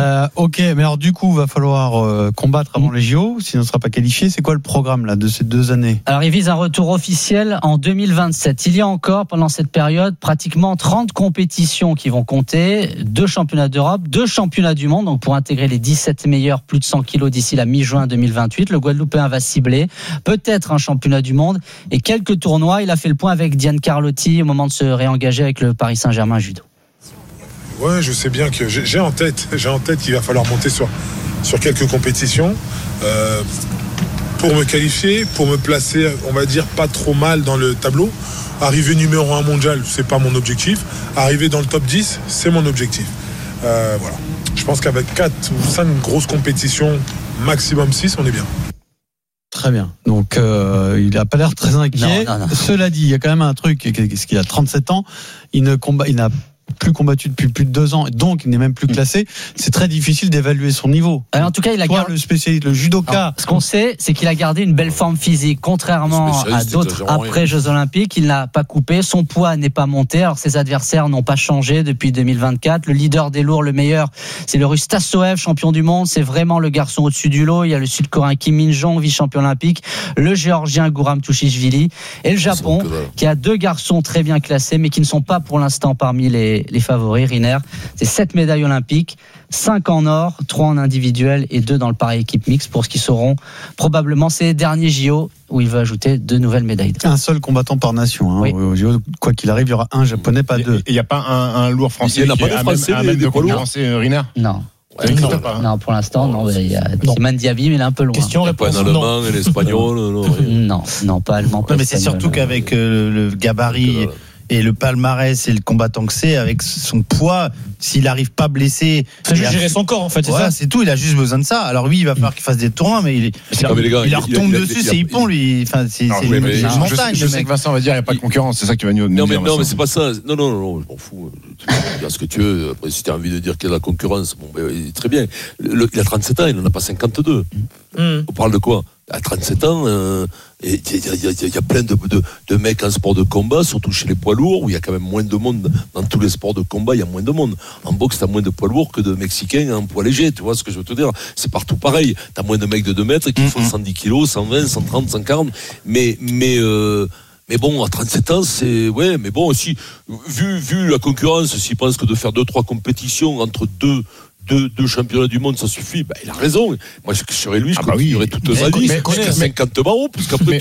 Ok, mais alors du coup, va falloir combattre avant les JO, sinon on ne sera pas qualifié. C'est quoi le programme là de ces 2 années ? Alors, il vise un retour officiel en 2027. Il y a encore, pendant cette période, pratiquement 30 compétitions qui vont compter, 2 championnats d'Europe, 2 championnats du monde, donc pour intégrer les 17 meilleurs, plus de 100 kilos d'ici la mi-juin 2028. Le Guadeloupéen va cibler peut-être un championnat du monde et quelques tournois. Il a fait le point avec Diane Carlotti au moment de se réengager avec le Paris Saint-Germain judo. Ouais, je sais bien que j'ai en tête qu'il va falloir monter sur quelques compétitions pour me qualifier, pour me placer, on va dire, pas trop mal dans le tableau. Arriver numéro 1 mondial, c'est pas mon objectif. Arriver dans le top 10, c'est mon objectif. Voilà. Je pense qu'avec 4 ou 5 grosses compétitions, maximum 6, on est bien. Très bien. Donc, il n'a pas l'air très inquiet. Non. Cela dit, il y a quand même un truc, c'est qu'il a 37 ans, il n'a plus combattu depuis plus de 2 ans, donc il n'est même plus classé. C'est très difficile d'évaluer son niveau. Alors, en tout cas, il a gardé le spécialiste, le judoka. Alors, ce qu'on sait, c'est qu'il a gardé une belle forme physique, contrairement à d'autres après Jeux Olympiques. Il n'a pas coupé, son poids n'est pas monté. Alors, ses adversaires n'ont pas changé depuis 2024. Le leader des lourds, le meilleur, c'est le Russe Tassoev, champion du monde. C'est vraiment le garçon au-dessus du lot. Il y a le Sud-Coréen Kim Min-jong, vice-champion olympique, le Géorgien Guram Tushishvili et le Japon, qui a 2 garçons très bien classés, mais qui ne sont pas pour l'instant parmi les favoris. Riner, c'est 7 médailles olympiques, 5 en or, 3 en individuel et 2 dans le pareil équipe mixte pour ce qui seront probablement ses derniers JO où il va ajouter 2 nouvelles médailles. Un seul combattant par nation. Oui. Au JO, quoi qu'il arrive, il y aura un japonais, pas 2. Il n'y a pas un lourd français qui est à même de concurrencer Riner ? Non. Non, pour l'instant, non. Il y a Timan Diaby, mais il est un peu loin. Question réponse. Pas en allemand et l'espagnol, non, pas allemand. Non, mais c'est surtout qu'avec le gabarit et le palmarès et le combattant que c'est, avec son poids, s'il n'arrive pas blessé. C'est juste gérer son corps, en fait, c'est ça. C'est tout, il a juste besoin de ça. Alors oui, il va falloir qu'il fasse des tournois, mais il retombe dessus, c'est hippon, lui. Enfin, c'est une montagne. Je sais que Vincent va dire, il n'y a pas de concurrence, c'est ça qui va nous dire. Non, mais c'est pas ça. Non, je m'en fous. Tu peux dire ce que tu veux. Après, si tu as envie de dire qu'il y a de la concurrence, très bien. Il a 37 ans, il n'en a pas 52. On parle de quoi ? À 37 ans, il y a plein de mecs en sport de combat, surtout chez les poids lourds, où il y a quand même moins de monde. Dans tous les sports de combat, il y a moins de monde. En boxe, tu as moins de poids lourds que de Mexicains en poids léger. Tu vois ce que je veux te dire ? C'est partout pareil. Tu as moins de mecs de 2 mètres qui font 110 kilos, 120, 130, 140. Mais bon, à 37 ans, c'est... Ouais, mais bon, aussi, vu la concurrence, s'il pense que de faire 2-3 compétitions entre deux championnats du monde, ça suffit. Il a raison. Moi, je serais lui, je continuerais toute ma vie. Jusqu'à 50 barreaux, parce qu'après,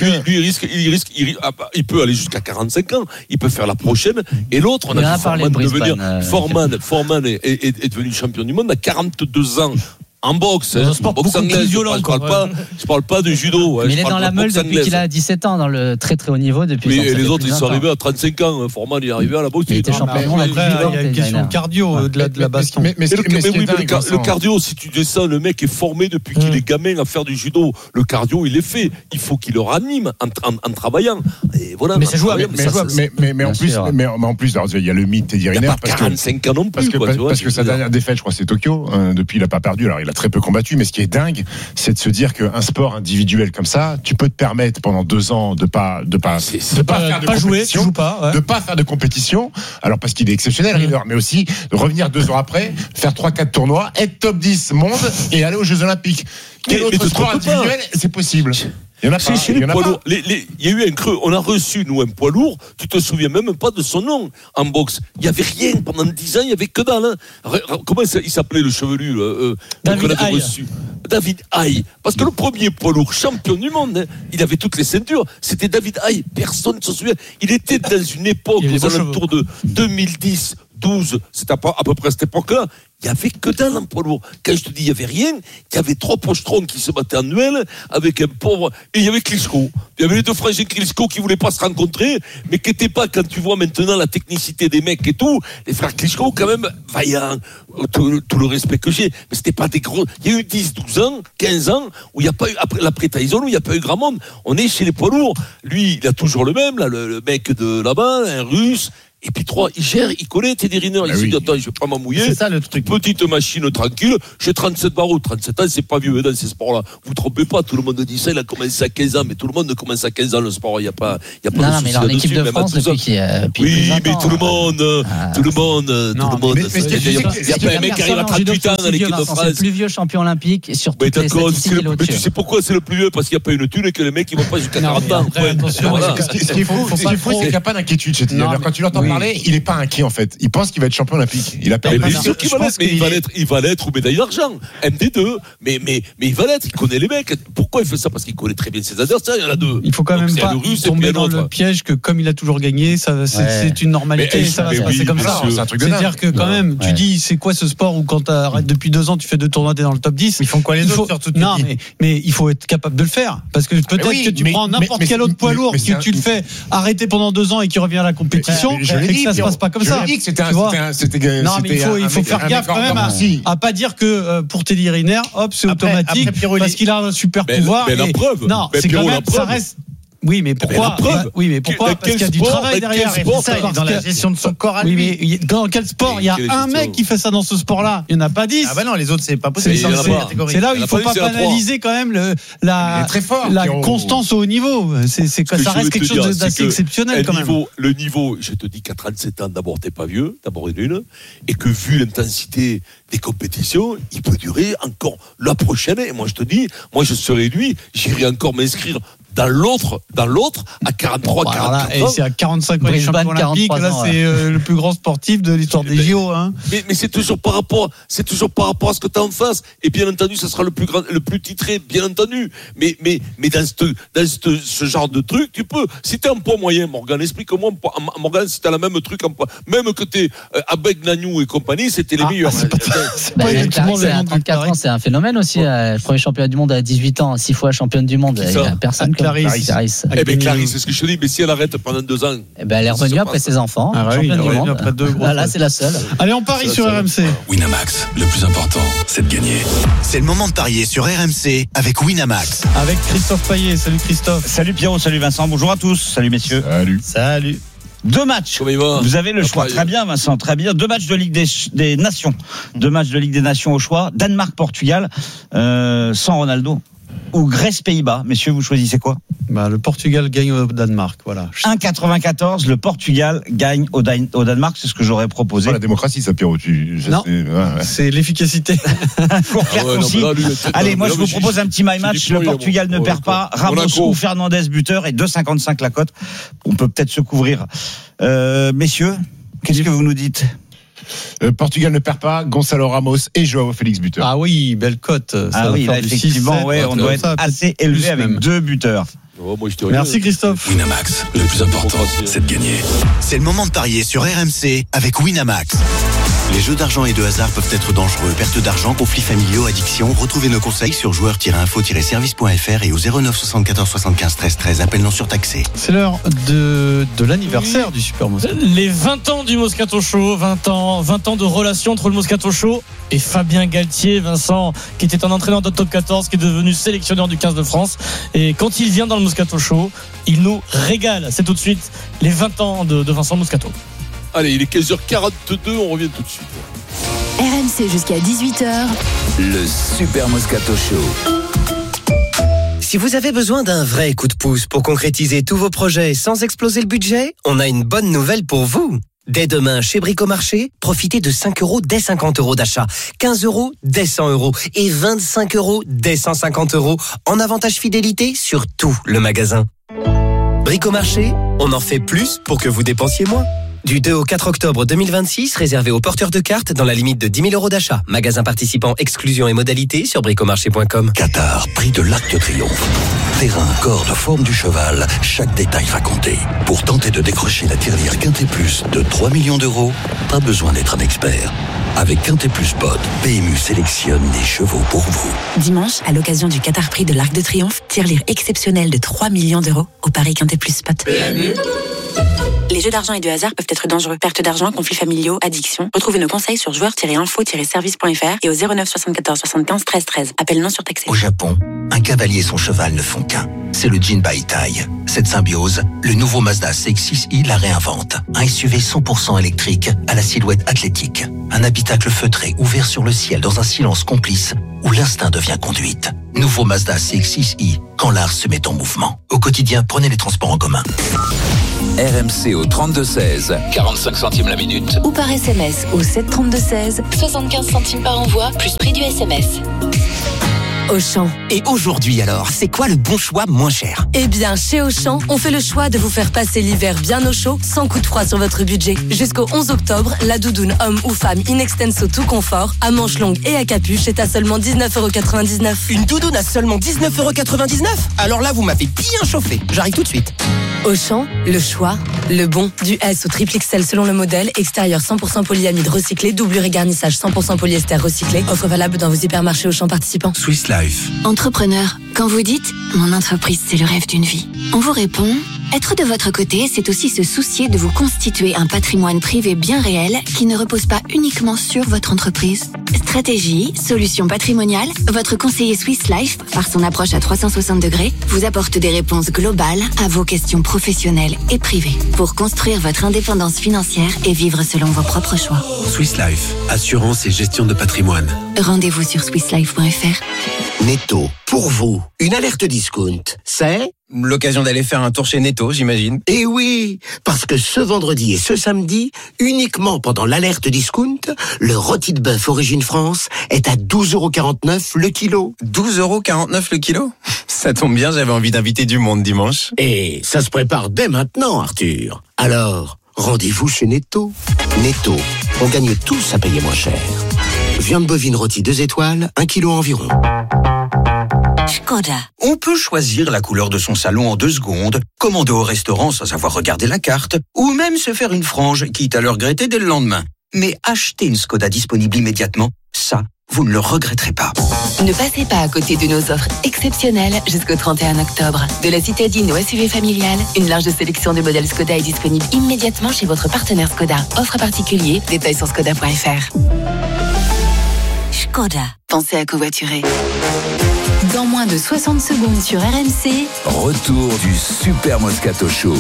il peut aller jusqu'à 45 ans. Il peut faire la prochaine. Et l'autre, on a vu Foreman est devenu champion du monde à 42 ans. En boxe, dans un sport boxe anglaise, violent, je parle pas de judo. Mais il est dans la meule depuis qu'il a 17 ans, dans le très très haut niveau depuis. Mais les autres, ils sont arrivés à 35 ans. Foreman, il est arrivé à la boxe. Il était champion du monde. Après, il y a une question de cardio de la baston. Le cardio, si tu descends, le mec est formé depuis qu'il est gamin à faire du judo. Le cardio, il est fait. Il faut qu'il le ranime en travaillant. Et voilà. Mais c'est jouable. Mais en plus, il y a le mythe Teddy Riner. Il n'y a pas 45 ans non plus. Parce que sa dernière défaite, je crois, c'est Tokyo. Depuis, il n'a pas perdu. Alors, il a très peu combattu, mais ce qui est dingue, c'est de se dire qu'un sport individuel comme ça, tu peux te permettre pendant 2 ans de pas faire de compétition. Alors parce qu'il est exceptionnel, Riner, mais aussi de revenir 2 ans après, faire 3-4 tournois, être top 10 monde et aller aux Jeux Olympiques. Quel autre sport individuel c'est possible? Il y en a pas. Chez les poids lourds, il y a eu un creux. On a reçu, nous, un poids lourd. Tu te souviens même pas de son nom en boxe. Il n'y avait rien. Pendant 10 ans, il n'y avait que dalle. Comment il s'appelait, le chevelu David Haye. Parce que le premier poids lourd champion du monde, il avait toutes les ceintures. C'était David Haye. Personne ne se souvient. Il était dans une époque, aux alentours de 2010, 12, c'était à peu près à cette époque-là. Il n'y avait que dalle en poids lourd. Quand je te dis il n'y avait rien, il y avait 3 pochetrons qui se battaient en duel avec un pauvre. Et il y avait Klitschko. Il y avait les 2 frangins Klitschko qui ne voulaient pas se rencontrer, mais qui n'étaient pas, quand tu vois maintenant la technicité des mecs et tout, les frères Klitschko, quand même, vaillants. Tout le respect que j'ai. Mais c'était pas des gros. Il y a eu 10, 12 ans, 15 ans, où il n'y a pas eu, après l'après Tyson, où il n'y a pas eu grand monde. On est chez les poids lourds. Lui, il a toujours le même, là, le mec de là-bas, un russe. Et puis 3, il gère, il connaît Teddy Riner. Il se dit, attends, je vais pas m'emmouiller. C'est ça le truc. Petite machine tranquille. J'ai 37 barreaux. 37 ans, c'est pas vieux dans ces sports-là. Vous trompez pas. Tout le monde dit ça. Il a commencé à 15 ans. Mais tout le monde commence à 15 ans le sport. Il y a pas de souci là-dessus. Mais dans l'équipe de France, depuis oui, mais tout le monde. Il y a pas un mec qui arrive à 38 ans dans l'équipe de France. C'est le plus vieux champion olympique. Et surtout, mais tu sais pourquoi c'est le plus vieux? Parce qu'il n'y a pas une thune et que les mecs, ils vont pas jusqu'à 40 ans. Ce qui est fou, c'est qu'il n'y a pas d'inquiétude chez Teddy. Quand tu l'entends parler, il n'est pas inquiet en fait. Il pense qu'il va être champion olympique. Il a perdu. Bien sûr qu'il va l'être, mais il va l'être ou médaille d'argent. MD2. Mais il va l'être. Il connaît les mecs. Pourquoi il fait ça? Parce qu'il connaît très bien ses adversaires. Il y en a deux. Il faut quand même pas tomber dans le piège que comme il a toujours gagné, c'est une normalité. Ça va se passer comme ça. C'est-à-dire que quand même, tu dis, c'est quoi ce sport où quand tu arrêtes depuis 2 ans, tu fais 2 tournois, t'es dans le top 10. Ils font quoi les autres surtout? Non, mais il faut être capable de le faire. Parce que peut-être que tu prends n'importe quel autre poids lourd, que tu le fais arrêter pendant 2 ans et qui revient à la compétition, et que ça se passe pas comme ça. Je dis que c'était non, mais il faut faire gaffe quand même à pas dire que pour Teddy Riner, hop, c'est automatique parce qu'il a un super pouvoir. Mais la preuve. Non, c'est quand même, ça reste. Oui, mais pourquoi? Parce qu'il y a du travail derrière. Ça, il est dans la gestion de son corps à lui. Oui, mais dans quel sport il y a un mec qui fait ça dans ce sport-là? Il n'y en a pas 10. Ah bah non, les autres, c'est pas possible. C'est là où il ne faut pas banaliser quand même la constance au haut niveau. Ça reste quelque chose d'assez exceptionnel quand même. Le niveau, je te dis qu'à 37 ans, d'abord, t'es pas vieux, d'abord une, et que vu l'intensité des compétitions, il peut durer encore la prochaine. Et moi, je te dis, moi, je serais lui, j'irai encore m'inscrire dans l'autre, à 43, 44 ans. Et c'est à 45 ans, les champions olympiques. Là, c'est le plus grand sportif de l'histoire des JO. Hein. Mais c'est toujours par rapport à ce que tu as en face. Et bien entendu, ça sera le plus titré, bien entendu. Mais dans ce genre de truc, tu peux. Si t'es un poids moyen, Morgan, explique-moi, Morgan, si t'as la même truc en poids, même que t'es avec Nagnou et compagnie, c'était les meilleurs. Clarisse, à 34 ans, c'est un phénomène aussi. Le premier championnat du monde à 18 ans, 6 fois championne du monde. Il n'y a personne. Clarisse, c'est ce que je te dis, mais si elle arrête pendant 2 ans. Elle est revenue après ses enfants. Championne du monde. Là, c'est la seule. Allez, on parie sur RMC. Winamax, le plus important, c'est de gagner. C'est le moment de parier sur RMC avec Winamax. Avec Christophe Payet. Salut Christophe. Salut Pierrot, salut Vincent. Bonjour à tous. Salut messieurs. Salut. 2 matchs. Vous avez le choix. Très bien, Vincent. Très bien. 2 matchs de Ligue des Nations. 2 matchs de Ligue des Nations au choix. Danemark-Portugal, sans Ronaldo. Ou Grèce-Pays-Bas. Messieurs, vous choisissez quoi? Le Portugal gagne au Danemark. Voilà. 1,94. Le Portugal gagne au Danemark. C'est ce que je proposé. C'est pas la démocratie, ça, Pierrot. Non, c'est l'efficacité. Pour faire concis. Allez, moi, je vous propose un petit my match. Le Portugal ne perd pas. Ramos ou Fernandez buteur et 2,55 la cote. On peut peut-être se couvrir. Messieurs, qu'est-ce que vous nous dites? Portugal ne perd pas, Gonçalo Ramos et Joao Félix buteur. Ah oui, belle cote. Ah oui, là, effectivement, on doit être assez élevé avec 2 buteurs. Merci Christophe. Winamax, le plus important, c'est de gagner. C'est le moment de parier sur RMC avec Winamax. Les jeux d'argent et de hasard peuvent être dangereux. Perte d'argent, conflits familiaux, addiction. Retrouvez nos conseils sur joueurs-info-service.fr et au 09 74 75 13 13. Appel non surtaxé. C'est l'heure de l'anniversaire du Super Moscato. Les 20 ans du Moscato Show, 20 ans de relation entre le Moscato Show et Fabien Galtier, Vincent, qui était un entraîneur de top 14, qui est devenu sélectionneur du 15 de France. Et quand il vient dans le Moscato Show, il nous régale. C'est tout de suite les 20 ans de Vincent Moscato. Allez, il est 15h42, on revient tout de suite. RMC jusqu'à 18h. Le Super Moscato Show. Si vous avez besoin d'un vrai coup de pouce pour concrétiser tous vos projets sans exploser le budget, on a une bonne nouvelle pour vous. Dès demain, chez Bricomarché, profitez de 5 € dès 50 € d'achat, 15 € dès 100 € et 25 € dès 150 € en avantage fidélité sur tout le magasin. Bricomarché, on en fait plus pour que vous dépensiez moins. Du 2 au 4 octobre 2026, réservé aux porteurs de cartes dans la limite de 10 000 € d'achat. Magasin participant, exclusion et modalités sur bricomarché.com. Qatar, prix de l'Arc de Triomphe. Terrain, corde, forme du cheval, chaque détail va compter. Pour tenter de décrocher la tirelire Quintet Plus de 3 millions d'euros, pas besoin d'être un expert. Avec Quintet Plus Pod, PMU sélectionne les chevaux pour vous. Dimanche, à l'occasion du Qatar Prix de l'Arc de Triomphe, tirelire exceptionnelle de 3 millions d'euros au Paris Quintet Plus Spot. PMU. Les jeux d'argent et de hasard peuvent être dangereux. Perte d'argent, conflits familiaux, addiction. Retrouvez nos conseils sur joueurs-info-service.fr et au 09 74 75 13 13. Appel non surtaxé. Au Japon, un cavalier et son cheval ne font qu'un. C'est le Jinbaitai. Cette symbiose, le nouveau Mazda CX-6i la réinvente. Un SUV 100% électrique à la silhouette athlétique. Un habitacle feutré ouvert sur le ciel dans un silence complice où l'instinct devient conduite. Nouveau Mazda CX-6i, quand l'art se met en mouvement. Au quotidien, prenez les transports en commun. RMC au 32-16, 45 centimes la minute. Ou par SMS au 732-16, 75 centimes par envoi, plus prix du SMS. Auchan. Et aujourd'hui alors, c'est quoi le bon choix moins cher? Eh bien, chez Auchan, on fait le choix de vous faire passer l'hiver bien au chaud, sans coup de froid sur votre budget. Jusqu'au 11 octobre, la doudoune homme ou femme in extenso tout confort, à manches longues et à capuche, est à seulement 19,99€. Une doudoune à seulement 19,99€? Alors là, vous m'avez bien chauffé. J'arrive tout de suite. Auchan, le choix, le bon. Du S au triple XL selon le modèle, extérieur 100% polyamide recyclé, doublure et garnissage 100% polyester recyclé. Offre valable dans vos hypermarchés Auchan participants. Swiss Life. Entrepreneur, quand vous dites « Mon entreprise, c'est le rêve d'une vie », on vous répond « Être de votre côté, c'est aussi se soucier de vous constituer un patrimoine privé bien réel qui ne repose pas uniquement sur votre entreprise. » Stratégie, solution patrimoniale, votre conseiller Swiss Life, par son approche à 360 degrés, vous apporte des réponses globales à vos questions professionnelles et privées pour construire votre indépendance financière et vivre selon vos propres choix. Swiss Life, assurance et gestion de patrimoine. Rendez-vous sur swisslife.fr. Netto, pour vous, une alerte discount, c'est l'occasion d'aller faire un tour chez Netto, j'imagine. Eh oui, parce que ce vendredi et ce samedi, uniquement pendant l'alerte discount, le rôti de bœuf Origine France est à 12,49€ le kilo. 12,49€ le kilo? Ça tombe bien, j'avais envie d'inviter du monde dimanche. Et ça se prépare dès maintenant, Arthur. Alors, rendez-vous chez Netto. Netto, on gagne tous à payer moins cher. Viande bovine rôtie 2 étoiles, 1 kilo environ. Škoda. On peut choisir la couleur de son salon en 2 secondes, commander au restaurant sans avoir regardé la carte, ou même se faire une frange, quitte à le regretter dès le lendemain. Mais acheter une Škoda disponible immédiatement, ça, vous ne le regretterez pas. Ne passez pas à côté de nos offres exceptionnelles jusqu'au 31 octobre. De la citadine au SUV familial, une large sélection de modèles Škoda est disponible immédiatement chez votre partenaire Škoda. Offre particulier, détails sur škoda.fr. Škoda. Pensez à covoiturer. Dans moins de 60 secondes sur RMC. Retour du Super Moscato Show.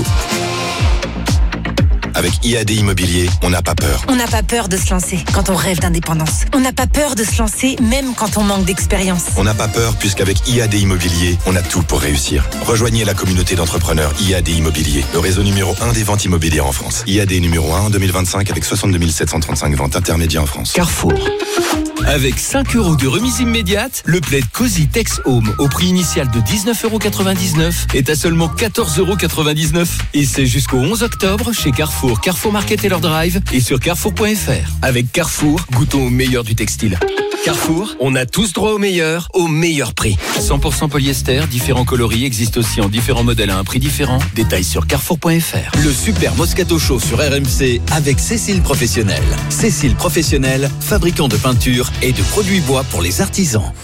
Avec IAD Immobilier, on n'a pas peur. On n'a pas peur de se lancer quand on rêve d'indépendance. On n'a pas peur de se lancer même quand on manque d'expérience. On n'a pas peur puisqu'avec IAD Immobilier, on a tout pour réussir. Rejoignez la communauté d'entrepreneurs IAD Immobilier, le réseau numéro 1 des ventes immobilières en France. IAD numéro 1 en 2025 avec 62 735 ventes intermédiaires en France. Carrefour. Avec 5 € de remise immédiate, le plaid Cozy Tex Home au prix initial de 19,99€ est à seulement 14,99€. Et c'est jusqu'au 11 octobre chez Carrefour, Carrefour Market Taylor Drive et sur carrefour.fr. Avec Carrefour, goûtons au meilleur du textile. Carrefour, on a tous droit au meilleur prix. 100% polyester, différents coloris existent aussi en différents modèles à un prix différent. Détails sur carrefour.fr. Le Super Moscato Show sur RMC avec Cécile Professionnel. Cécile Professionnel, fabricant de peinture et de produits bois pour les artisans.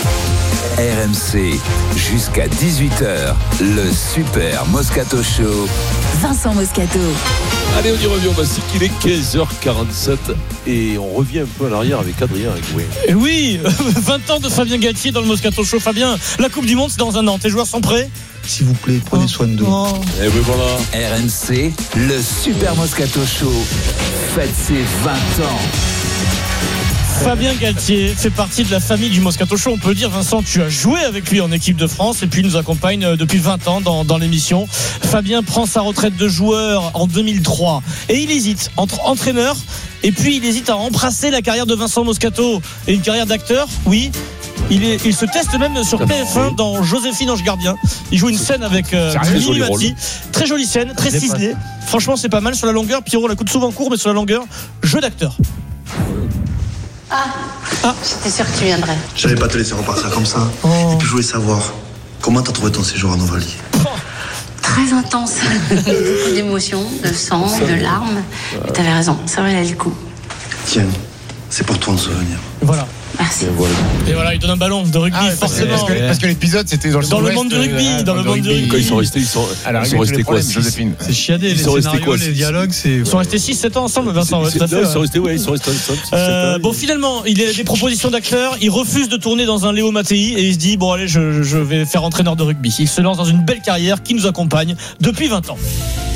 RMC, jusqu'à 18h, le Super Moscato Show. Vincent Moscato. Allez, on y revient, on va dire qu'il est 15h47 et on revient un peu à l'arrière avec Adrien Gouin. Et oui, 20 ans de Fabien Galtier dans le Moscato Show. Fabien, la Coupe du Monde, c'est dans un an. Tes joueurs sont prêts? S'il vous plaît, prenez soin d'eux. Et oui, voilà. RMC, le Super Moscato Show, fête ses 20 ans. Fabien Galtier fait partie de la famille du Moscato Show. On peut le dire, Vincent, tu as joué avec lui en équipe de France et puis il nous accompagne depuis 20 ans dans l'émission. Fabien prend sa retraite de joueur en 2003 et il hésite entre entraîneur et puis il hésite à embrasser la carrière de Vincent Moscato et une carrière d'acteur. Oui. Il se teste même sur TF1 dans Joséphine Ange Gardien. Il joue une scène avec Mimi Mati. Très jolie scène, très ciselée. Franchement, c'est pas mal sur la longueur. Pierrot la coûte souvent court, mais sur la longueur, jeu d'acteur. Ah, j'étais sûr que tu viendrais. Je n'allais pas te laisser repartir comme ça. Et puis je voulais savoir, comment t'as trouvé ton séjour en Ovalie? Très intense. Beaucoup d'émotions, de sang, de larmes. Mais t'avais raison, ça valait le coup. Tiens, c'est pour toi un souvenir. Voilà. Ah, Merci. Et voilà, il donne un ballon de rugby, forcément. Parce que l'épisode, c'était dans le monde du rugby. Dans le monde du rugby. Quand ils sont restés quoi, Joséphine? C'est chiadé, les scénarios, les dialogues. Ils sont restés 6-7 ans ensemble, Vincent. Ils sont restés ensemble. Bon, finalement, il a des propositions d'acteurs. Il refuse de tourner dans un Léo Mattei et il se dit, bon, allez, je vais faire entraîneur de rugby. Il se lance dans une belle carrière qui nous accompagne depuis 20 ans.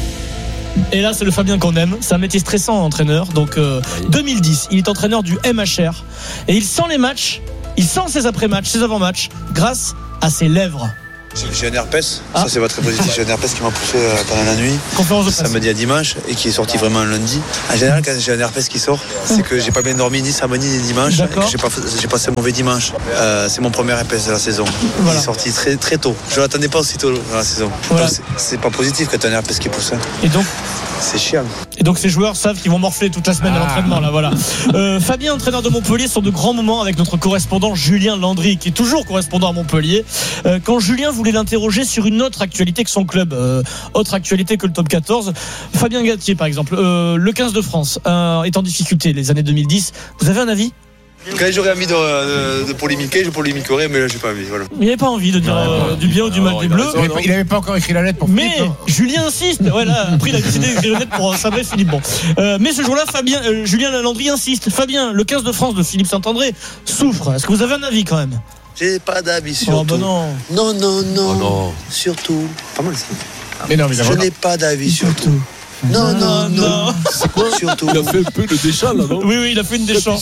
Et là, c'est le Fabien qu'on aime. C'est un métier stressant, entraîneur. Donc, 2010, il est entraîneur du MHR. Et il sent les matchs, il sent ses après-matchs, ses avant-matchs, grâce à ses lèvres. J'ai un herpès, ça c'est pas très positif. J'ai un herpès qui m'a poussé pendant la nuit, samedi à dimanche, et qui est sorti vraiment un lundi. En général, quand j'ai un herpès qui sort, c'est que j'ai pas bien dormi ni samedi ni dimanche, et que j'ai passé un mauvais dimanche. C'est mon premier herpès de la saison. Il est sorti très, très tôt. Je l'attendais pas aussitôt dans la saison. Donc, c'est pas positif quand tu as un herpès qui pousse. Et donc c'est chiant. Et donc ces joueurs savent qu'ils vont morfler toute la semaine à l'entraînement là, voilà. Fabien, entraîneur de Montpellier, sont de grands moments avec notre correspondant Julien Landry, qui est toujours correspondant à Montpellier. Quand Julien voulait l'interroger sur une autre actualité que son club, autre actualité que le top 14, Fabien Galtier par exemple, le 15 de France est en difficulté les années 2010. Vous avez un avis? Quand j'aurais envie de polémiquer, je polémiquerai, mais là j'ai pas envie. Voilà. Il n'avait pas envie de dire du bien ou du mal des Bleus. Il n'avait pas encore écrit la lettre pour Philippe. Mais Julien insiste. Voilà, après il a décidé d'écrire la lettre pour sabrer Philippe. Bon. Mais ce jour-là, Julien Landry insiste. Fabien, le 15 de France de Philippe Saint-André souffre. Est-ce que vous avez un avis quand même? J'ai pas d'avis surtout. Oh bah non. Non. Surtout. Pas mal ça. Mais non, je n'ai pas d'avis surtout. Non. C'est quoi? Surtout. Il a fait un peu le Deschamps là, non? Oui, il a fait une Deschamps.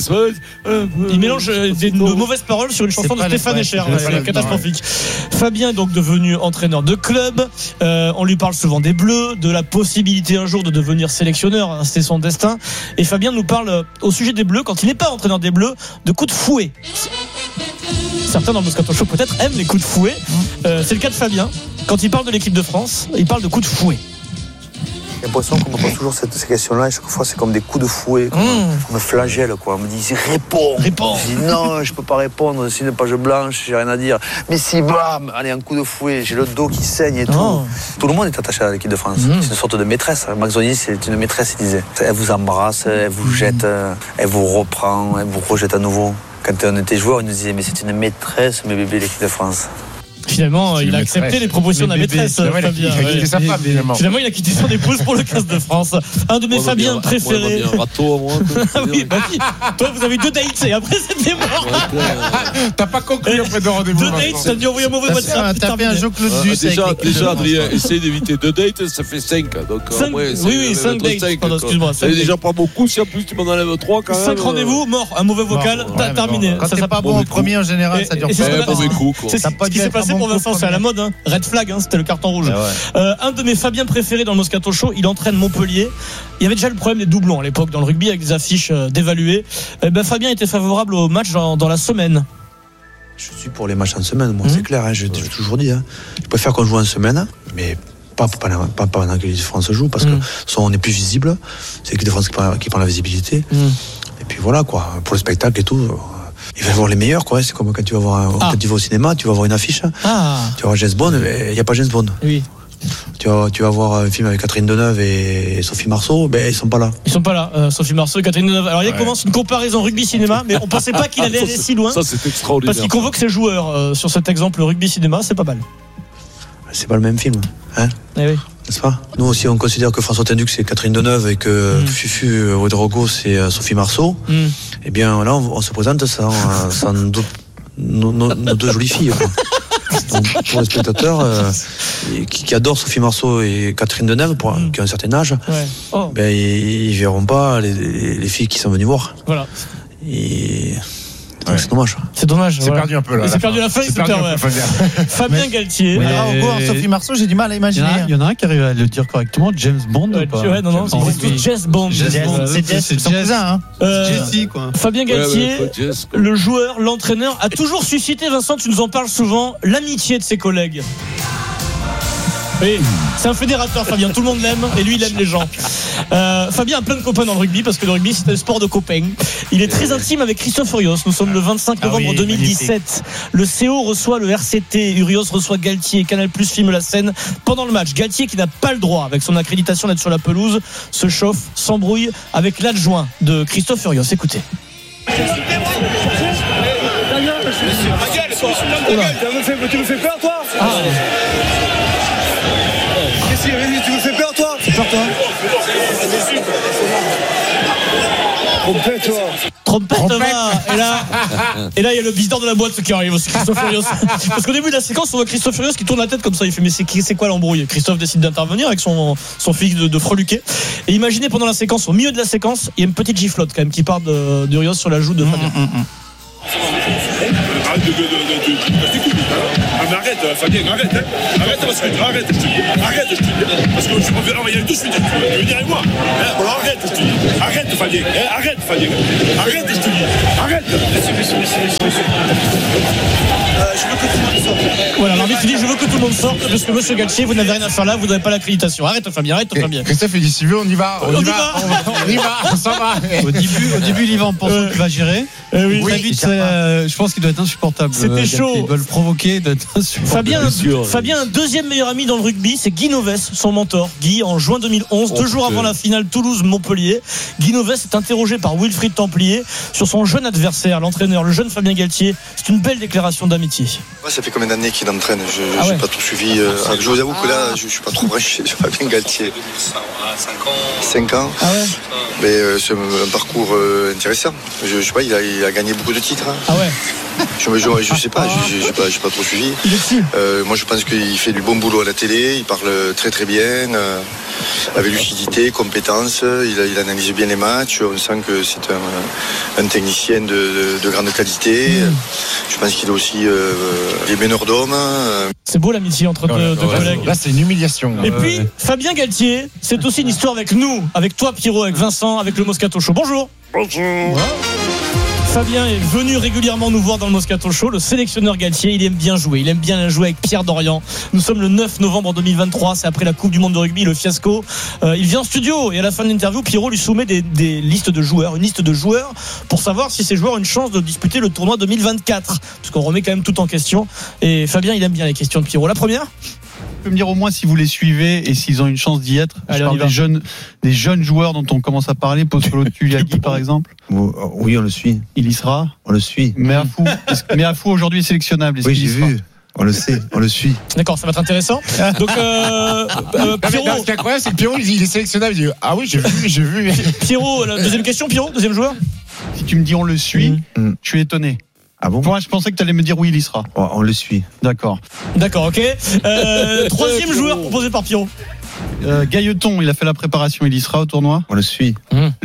Il mélange de mauvaises paroles sur une chanson de Stéphane Echer. C'est catastrophique. Fabien est donc devenu entraîneur de club. On lui parle souvent des Bleus, de la possibilité un jour de devenir sélectionneur. C'est son destin. Et Fabien nous parle au sujet des Bleus, quand il n'est pas entraîneur des Bleus, de coups de fouet. Certains dans le Moscato Show peut-être aiment les coups de fouet. C'est le cas de Fabien. Quand il parle de l'équipe de France, il parle de coups de fouet. J'ai l'impression qu'on me pose toujours ces questions-là, et chaque fois c'est comme des coups de fouet, on me flagelle quoi. On me dit réponds. Je dis non, je peux pas répondre, c'est une page blanche, j'ai rien à dire. Mais si bam, allez, un coup de fouet, j'ai le dos qui saigne et tout. Tout le monde est attaché à l'équipe de France. C'est une sorte de maîtresse. Maxoni, c'est une maîtresse, il disait. Elle vous embrasse, elle vous jette, elle vous reprend, elle vous rejette à nouveau. Quand on était joueur, il nous disait mais c'est une maîtresse, mes bébés, l'équipe de France. Finalement, il a accepté les propositions de la maîtresse. Fabien. Il a quitté sa femme, finalement, il a quitté son épouse pour le 15 de France. Un de mes Fabiens préférés. Un râteau, moi. Oui. Toi, vous avez 2 dates et après, c'était mort. T'as pas conclu après de rendez-vous. 2 dates, ça dit envoyer un mauvais WhatsApp. T'as fait un jeu Claude Duss. Déjà, Adrien, essaye d'éviter 2 dates, ça fait 5. Donc, oui, 5 dates. Excuse-moi. Ça n'est déjà pas beaucoup. Si en plus tu m'en enlèves 3, quand même. 5 rendez-vous, mort. Un mauvais vocal, t'as terminé. Quand t'es pas bon au premier, en général, ça dure pas. C'est ce qui s'est passé pour Vincent, c'est à la mode. Red flag, c'était le carton rouge. Un de mes Fabiens préférés dans le Moscato Show, il entraîne Montpellier. Il y avait déjà le problème des doublons à l'époque dans le rugby avec des affiches dévaluées. Fabien était favorable au match dans la semaine. Je suis pour les matchs en semaine, moi, c'est clair, j'ai toujours dit. Je préfère qu'on joue en semaine, mais pas pendant que l'équipe de France joue, parce que soit on est plus visible, c'est l'équipe de France qui prend la visibilité. Et puis voilà, quoi, pour le spectacle et tout. Il va y avoir les meilleurs, quoi. C'est comme quand tu vas voir quand tu vas au cinéma, tu vas voir une affiche. Tu vas voir James Bond, il n'y a pas James Bond. Oui. Tu vas voir un film avec Catherine Deneuve et Sophie Marceau, ils sont pas là. Ils sont pas là, Sophie Marceau et Catherine Deneuve. Alors il commence une comparaison rugby-cinéma, mais on pensait pas qu'il allait aller si loin. Ça c'est extraordinaire. Parce qu'il convoque ses joueurs sur cet exemple rugby-cinéma, c'est pas mal. C'est pas le même film, hein? Eh oui. N'est-ce pas? Nous aussi on considère que François Tinduc c'est Catherine Deneuve et que Fufu Ouedraogo c'est Sophie Marceau. Eh bien là on se présente sans nos 2 jolies filles, quoi. Donc, pour les spectateurs qui adorent Sophie Marceau et Catherine Deneuve qui ont un certain âge, ils verront pas les filles qui sont venues voir. Voilà. Donc c'est dommage. C'est dommage. C'est perdu un peu là. C'est perdu la fin. Fabien Galtier. Sophie Marceau, j'ai du mal à imaginer. Il y en a un qui arrive à le dire correctement. James Bond. Non, c'est Jess Bond. C'est son cousin. Jessie, quoi. Fabien Galtier, le joueur, l'entraîneur, a toujours suscité, Vincent, tu nous en parles souvent, l'amitié de ses collègues. Oui, c'est un fédérateur, Fabien. Tout le monde l'aime et lui, il aime les gens. Fabien a plein de copains dans le rugby parce que le rugby, c'est un sport de copains. Il est très intime avec Christophe Urios. Nous sommes le 25 novembre 2017. Magnifique. Le CO reçoit le RCT. Urios reçoit Galtier. Canal+ filme la scène pendant le match. Galtier, qui n'a pas le droit, avec son accréditation d'être sur la pelouse, se chauffe, s'embrouille avec l'adjoint de Christophe Urios. Écoutez. Tu me fais peur, toi? Qu'est-ce qu'il y a? Tu me fais peur, toi? C'est peur, toi? Trompette va. Et là, il y a le visiteur de la boîte qui arrive aussi, Christophe Furios. Parce qu'au début de la séquence, on voit Christophe Furios qui tourne la tête comme ça. Il fait, mais c'est quoi l'embrouille? Christophe décide d'intervenir avec son fils de freluquet. Et imaginez pendant la séquence, au milieu de la séquence, il y a une petite giflotte quand même qui part de Furios sur la joue de Fabien. Mais arrête, Fabien, arrête, arrête, parce que arrête, je te dis, arrête, je te dis, parce que je me verrai tout de suite, tu veux venir avec moi, bon, arrête, je te dis, arrête, Fabien, arrête, je te dis, arrête. Je veux que tout le monde sorte. Voilà, l'arbitre dit je veux que tout le monde sorte parce que monsieur Galtier, vous n'avez rien à faire là, vous n'avez pas l'accréditation. Arrête Fabien, Fabien. Christophe il dit si veut on y va, on s'en va. Au début il y va en pensant qu'il va gérer. Oui. Très vite, je pense qu'il doit être insupportable. C'était chaud. Ils veulent le provoquer, d'être insupportable. Fabien, deuxième meilleur ami dans le rugby, c'est Guy Noves, son mentor. Guy, en juin 2011, 2 jours avant la finale Toulouse-Montpellier, Guy Noves est interrogé par Wilfried Templier sur son jeune adversaire, l'entraîneur, le jeune Fabien Galtier. C'est une belle déclaration d'amitié. Ouais, ça fait combien d'années qu'il entraîne? Je n'ai pas tout suivi. Je vous avoue que là, je ne suis pas trop branché sur Fabien Galtier. 5 ans. Ah ouais. Mais c'est un parcours intéressant. Je sais pas, il a gagné beaucoup de titres. Ah ouais. Je sais pas, j'ai pas trop suivi. Moi, je pense qu'il fait du bon boulot à la télé. Il parle très très bien, avec lucidité, compétence. Il analyse bien les matchs. On sent que c'est un technicien de grande qualité. Je pense qu'il a aussi des meneurs d'hommes. C'est beau l'amitié entre deux collègues. Là, c'est une humiliation. Et puis, Fabien Galtier, c'est aussi une histoire avec nous, avec toi, Pierrot, avec Vincent, avec le Moscato Show. Bonjour. Bonjour. Fabien est venu régulièrement nous voir dans le Moscato Show. Le sélectionneur Galtier, il aime bien jouer. Il aime bien jouer avec Pierre Dorian. Nous sommes le 9 novembre 2023. C'est après la Coupe du Monde de rugby, le fiasco. Il vient en studio et à la fin de l'interview, Pierrot lui soumet des listes de joueurs, une liste de joueurs pour savoir si ces joueurs ont une chance de disputer le tournoi 2024. Parce qu'on remet quand même tout en question. Et Fabien, il aime bien les questions de Pierrot. La première? Me dire au moins si vous les suivez et s'ils ont une chance d'y être. Allez, je parle des jeunes joueurs dont on commence à parler, Postolo Tuliagi par exemple. Oui, on le suit. Il y sera. On le suit. Mais à fou aujourd'hui est sélectionnable. Oui, j'ai vu. On le sait, on le suit. D'accord, ça va être intéressant. Donc, Pierrot. Ce qui est incroyable, c'est que Pierrot, il est sélectionnable. Il dit ah oui, j'ai vu. Pierrot, la deuxième question, Pierrot, deuxième joueur. Si tu me dis on le suit, je suis étonné. Ah bon? Moi, je pensais que tu allais me dire oui, il y sera. Oh, on le suit. D'accord, ok. Troisième joueur proposé par Pierrot. Gailleton, il a fait la préparation, il y sera au tournoi. On le suit.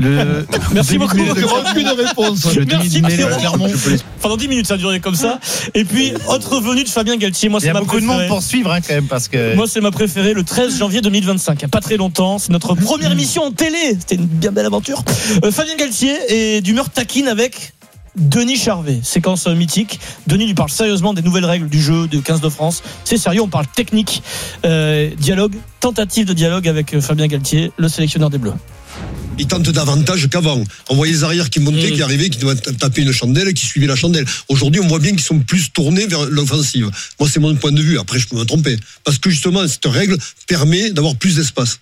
Merci beaucoup. Aucune réponse. Merci Pierrot. Pendant 10 minutes ça a duré comme ça. Et puis autre venue de Fabien Galtier. Moi, c'est ma préférée. Il y a beaucoup de monde pour suivre quand même parce que. Moi, c'est ma préférée. Le 13 janvier 2025. Il n'y a pas très longtemps. C'est notre première émission en télé. C'était une bien belle aventure. Fabien Galtier est d'humeur taquine avec Denis Charvet, séquence mythique. Denis lui parle sérieusement des nouvelles règles du jeu de 15 de France. C'est sérieux, on parle technique, dialogue, tentative de dialogue avec Fabien Galtier, le sélectionneur des Bleus. Il tente davantage qu'avant. On voyait les arrières qui montaient, qui arrivaient, qui devaient taper une chandelle, qui suivaient la chandelle. Aujourd'hui, on voit bien qu'ils sont plus tournés vers l'offensive. Moi, c'est mon point de vue. Après, je peux me tromper. Parce que justement, cette règle permet d'avoir plus d'espace.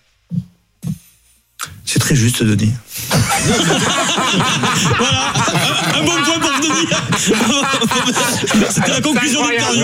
C'est très juste, Denis. Voilà, un bon point pour Denis. C'était la conclusion de l'interview.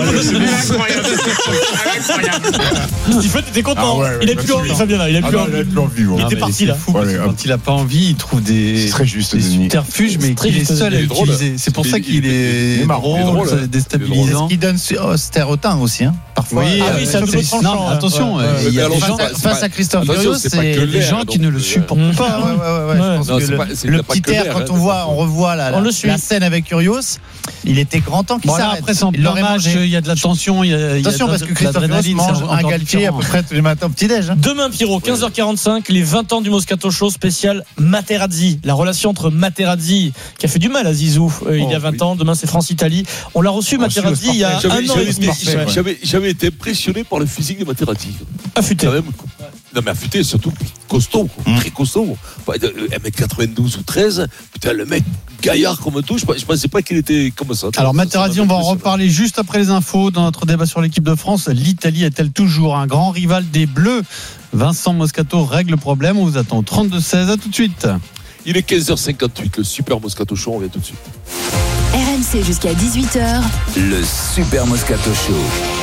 Stephen, t'étais content. Il a plus envie, Fabien, là. Il a plus envie. Il était parti, là. Quand il a pas envie, il trouve des subterfuges, mais qu'il est seul à utiliser. C'est pour ça qu'il est drôle, déstabilisant. Ce qui donne stéréotin aussi, parfois. Oui, ça non, attention. Face à Christophe Furios, c'est des gens qui ne le supportent pas. Je pense que le petit air, quand on revoit la scène avec Furios, il était grand temps qu'il s'arrête. Après, c'est en plein match, il y a de la tension. Attention, parce que Christophe Furios mange un Galtier à peu près tous les matins au petit-déj. Demain, Pierrot, 15h45, les 20 ans du Moscato Show spécial Materazzi. La relation entre Materazzi, qui a fait du mal à Zizou il y a 20 ans. Demain, c'est France-Italie. On l'a reçu, Materazzi, il y a un an et demi. J'avais été impressionné par le physique de Materazzi. Affûté. Non, mais affûté, surtout costaud, très costaud. 1m92 ou 13, putain, le mec gaillard comme tout, je pensais pas qu'il était comme ça. Alors Materazzi, on va en reparler juste après les infos dans notre débat sur l'équipe de France. L'Italie est-elle toujours un grand rival des Bleus? Vincent Moscato règle le problème. On vous attend au 32-16. À tout de suite. Il est 15h58, le super Moscato Show, on vient tout de suite. RMC. RMC jusqu'à 18h. Le Super Moscato Show.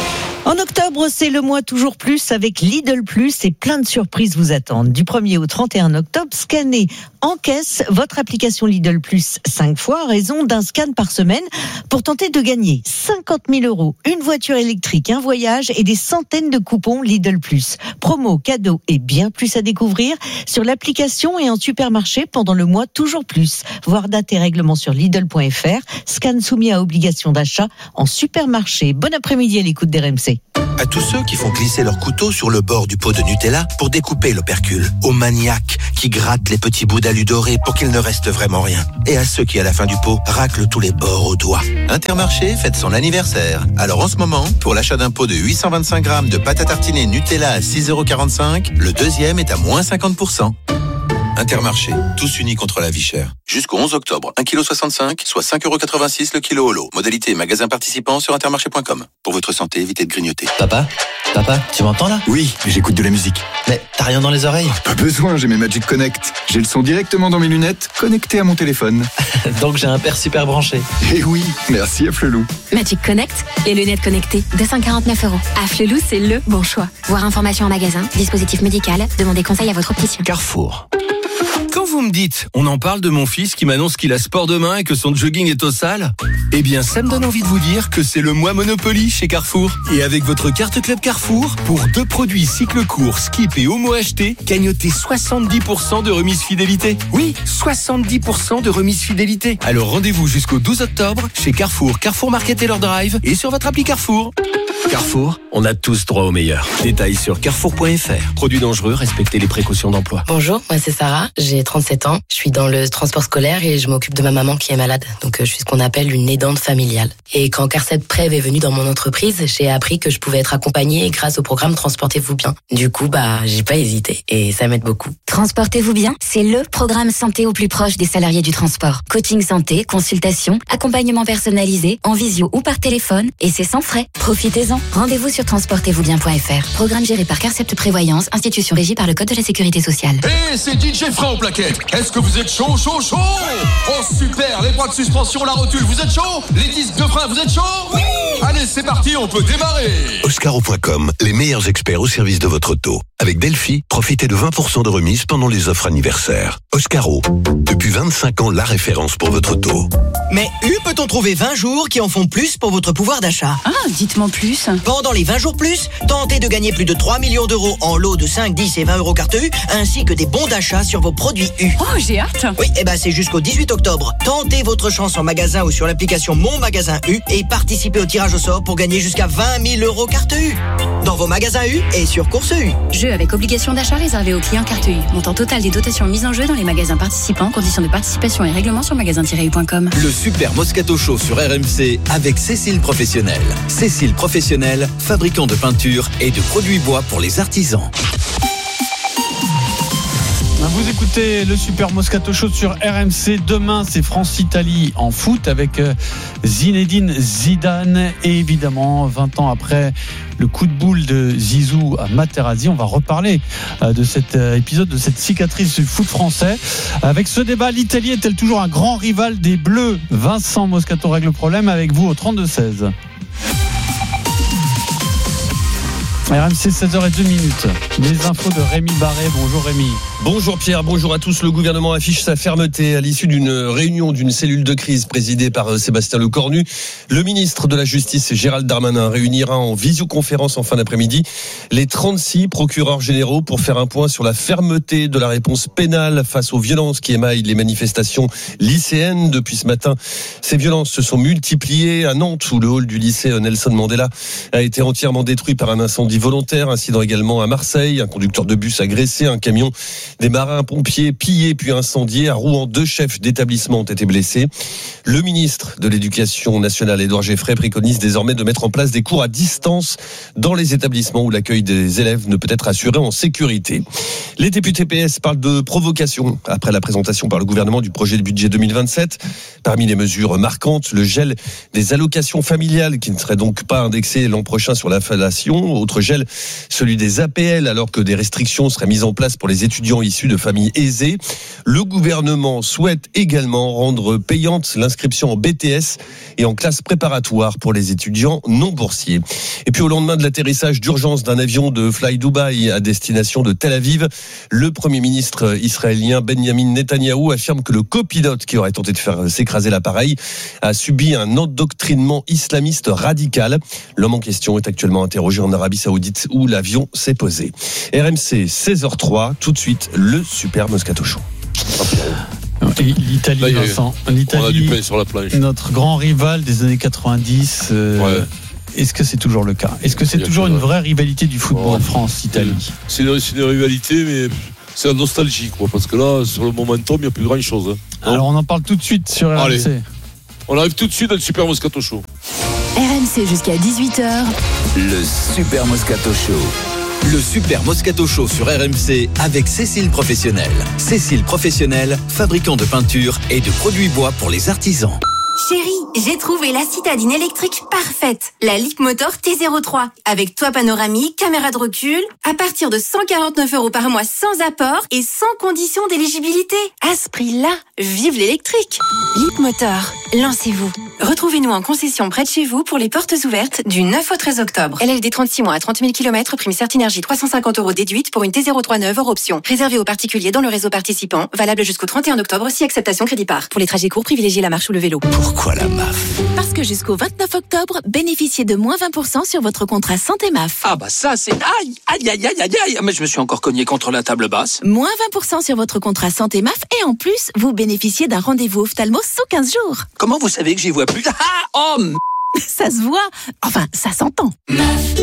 En octobre, c'est le mois toujours plus avec Lidl Plus et plein de surprises vous attendent. Du 1er au 31 octobre, scannez en caisse votre application Lidl Plus 5 fois à raison d'un scan par semaine pour tenter de gagner 50 000 €, une voiture électrique, un voyage et des centaines de coupons Lidl Plus. Promo, cadeaux et bien plus à découvrir sur l'application et en supermarché pendant le mois toujours plus. Voir date et règlement sur Lidl.fr. Scan soumis à obligation d'achat en supermarché. Bon après-midi à l'écoute d'RMC. À tous ceux qui font glisser leur couteau sur le bord du pot de Nutella pour découper l'opercule. Aux maniaques qui grattent les petits bouts d'alu doré pour qu'il ne reste vraiment rien. Et à ceux qui, à la fin du pot, raclent tous les bords au doigt. Intermarché fête son anniversaire. Alors en ce moment, pour l'achat d'un pot de 825 grammes de pâte à tartiner Nutella à 6,45 €, le deuxième est à moins 50%. Intermarché, tous unis contre la vie chère. Jusqu'au 11 octobre, 1,65 kg, soit 5,86 € le kilo au lot. Modalité magasin participant sur intermarché.com. Pour votre santé, évitez de grignoter. Papa, tu m'entends là? Oui, mais j'écoute de la musique. Mais t'as rien dans les oreilles? Pas besoin, j'ai mes Magic Connect. J'ai le son directement dans mes lunettes, connecté à mon téléphone. Donc j'ai un père super branché. Eh oui, merci à Flelou. Magic Connect, les lunettes connectées, 249 €. À Flelou, c'est le bon choix. Voir information en magasin, dispositif médical, demandez conseil à votre opticien. Carrefour. Quand vous me dites, on en parle de mon fils qui m'annonce qu'il a sport demain et que son jogging est au sale, eh bien ça me donne envie de vous dire que c'est le mois Monopoly chez Carrefour. Et avec votre carte Club Carrefour, pour 2 produits cycle court, skip et homo achetés, gagnotez 70% de remise fidélité. Oui, 70% de remise fidélité. Alors rendez-vous jusqu'au 12 octobre chez Carrefour, Carrefour Market et leur drive et sur votre appli Carrefour. Carrefour, on a tous droit au meilleur. Détails sur carrefour.fr. Produits dangereux, respectez les précautions d'emploi. Bonjour, moi c'est Sarah, j'ai 37 ans. Je suis dans le transport scolaire et je m'occupe de ma maman qui est malade. Donc je suis ce qu'on appelle une aidante familiale. Et quand Carset Prev est venu dans mon entreprise, j'ai appris que je pouvais être accompagnée grâce au programme Transportez-vous bien. Du coup, j'ai pas hésité et ça m'aide beaucoup. Transportez-vous bien, c'est le programme santé au plus proche des salariés du transport. Coaching santé, consultation, accompagnement personnalisé, en visio ou par téléphone, et c'est sans frais. Profitez-en. Rendez-vous sur transportezvousbien.fr. Programme géré par Carcept Prévoyance, institution régie par le Code de la Sécurité sociale. Et c'est DJ Frein au plaquette. Est-ce que vous êtes chaud? Oh super, les bras de suspension, la rotule, vous êtes chaud? Les disques de frein, vous êtes chaud? Oui. Allez, c'est parti, on peut démarrer. Oscaro.com, les meilleurs experts au service de votre auto. Avec Delphi, profitez de 20% de remise pendant les offres anniversaires. Oscaro, depuis 25 ans, la référence pour votre auto. Mais peut-on trouver 20 jours qui en font plus pour votre pouvoir d'achat? Ah, dites-moi plus. Pendant les 20 jours plus, tentez de gagner plus de 3 millions € en lots de 5, 10 et 20 € carte U, ainsi que des bons d'achat sur vos produits U. Oh, j'ai hâte. Oui, c'est jusqu'au 18 octobre. Tentez votre chance en magasin ou sur l'application Mon Magasin U et participez au tirage au sort pour gagner jusqu'à 20 000 € carte U. Dans vos magasins U et sur Course U. Jeu avec obligation d'achat réservé aux clients carte U. Montant total des dotations mises en jeu dans les magasins participants. Conditions de participation et règlements sur magasin-u.com. Le Super Moscato Show sur RMC avec Cécile Professionnel. Cécile Professionnel, fabricant de peinture et de produits bois pour les artisans. Vous écoutez le Super Moscato Show sur RMC. Demain, c'est France-Italie en foot avec Zinedine Zidane. Et évidemment, 20 ans après le coup de boule de Zizou à Materazzi, on va reparler de cet épisode, de cette cicatrice du foot français. Avec ce débat, l'Italie est-elle toujours un grand rival des Bleus? Vincent Moscato règle le problème avec vous au 32-16. RMC 16h02. Les infos de Rémi Barré. Bonjour Rémi. Bonjour Pierre, bonjour à tous. Le gouvernement affiche sa fermeté à l'issue d'une réunion d'une cellule de crise présidée par Sébastien Lecornu. Le ministre de la Justice, Gérald Darmanin, réunira en visioconférence en fin d'après-midi les 36 procureurs généraux pour faire un point sur la fermeté de la réponse pénale face aux violences qui émaillent les manifestations lycéennes. Depuis ce matin, ces violences se sont multipliées à Nantes où le hall du lycée Nelson Mandela a été entièrement détruit par un incendie volontaire. Incident également à Marseille, un conducteur de bus agressé, un camion des marins-pompiers pillés puis incendiés. À Rouen, 2 chefs d'établissement ont été blessés. Le ministre de l'Éducation nationale, Édouard Geffray, préconise désormais de mettre en place des cours à distance dans les établissements où l'accueil des élèves ne peut être assuré en sécurité. Les députés PS parlent de provocation après la présentation par le gouvernement du projet de budget 2027. Parmi les mesures marquantes, le gel des allocations familiales qui ne seraient donc pas indexées l'an prochain sur l'inflation. Autre gel, celui des APL alors que des restrictions seraient mises en place pour les étudiants enfants issus de familles aisées. Le gouvernement souhaite également rendre payante l'inscription en BTS et en classe préparatoire pour les étudiants non boursiers. Et puis au lendemain de l'atterrissage d'urgence d'un avion de Fly Dubai à destination de Tel Aviv, le Premier ministre israélien Benjamin Netanyahou affirme que le copilote qui aurait tenté de faire s'écraser l'appareil a subi un endoctrinement islamiste radical. L'homme en question est actuellement interrogé en Arabie Saoudite où l'avion s'est posé. RMC 16h03, tout de suite le Super Moscato Show. Et l'Italie, Vincent. On a du pain sur la planche. Notre grand rival des années 90. Est-ce que c'est toujours le cas ? Est-ce que c'est toujours une vraie rivalité du football France-Italie ? C'est une rivalité, mais c'est la nostalgie, quoi. Parce que là, sur le momentum, il n'y a plus grand-chose. Alors, on en parle tout de suite sur RMC. Allez. On arrive tout de suite dans le Super Moscato Show. RMC jusqu'à 18h. Le Super Moscato Show. Le Super Moscato Show sur RMC avec Cécile Professionnel. Cécile Professionnel, fabricant de peinture et de produits bois pour les artisans. Chérie, j'ai trouvé la citadine électrique parfaite. La Leapmotor T03. Avec toit panoramique, caméra de recul. À partir de 149 € par mois sans apport et sans condition d'éligibilité. À ce prix-là, vive l'électrique. Leapmotor, lancez-vous. Retrouvez-nous en concession près de chez vous pour les portes ouvertes du 9 au 13 octobre. LLD 36 mois à 30 000 km, prime Certinergie 350 € déduite pour une T03 neuve hors option. Réservé aux particuliers dans le réseau participant. Valable jusqu'au 31 octobre si acceptation crédit par. Pour les trajets courts, privilégiez la marche ou le vélo. Pourquoi la MAF ? Parce que jusqu'au 29 octobre, bénéficiez de moins 20% sur votre contrat santé MAF. Ah bah ça c'est... Aïe. Mais je me suis encore cogné contre la table basse. Moins 20% sur votre contrat santé MAF et en plus, vous bénéficiez d'un rendez-vous ophtalmo sous 15 jours. Comment vous savez que j'y vois plus ? Ça se voit. Enfin, ça s'entend. MAF.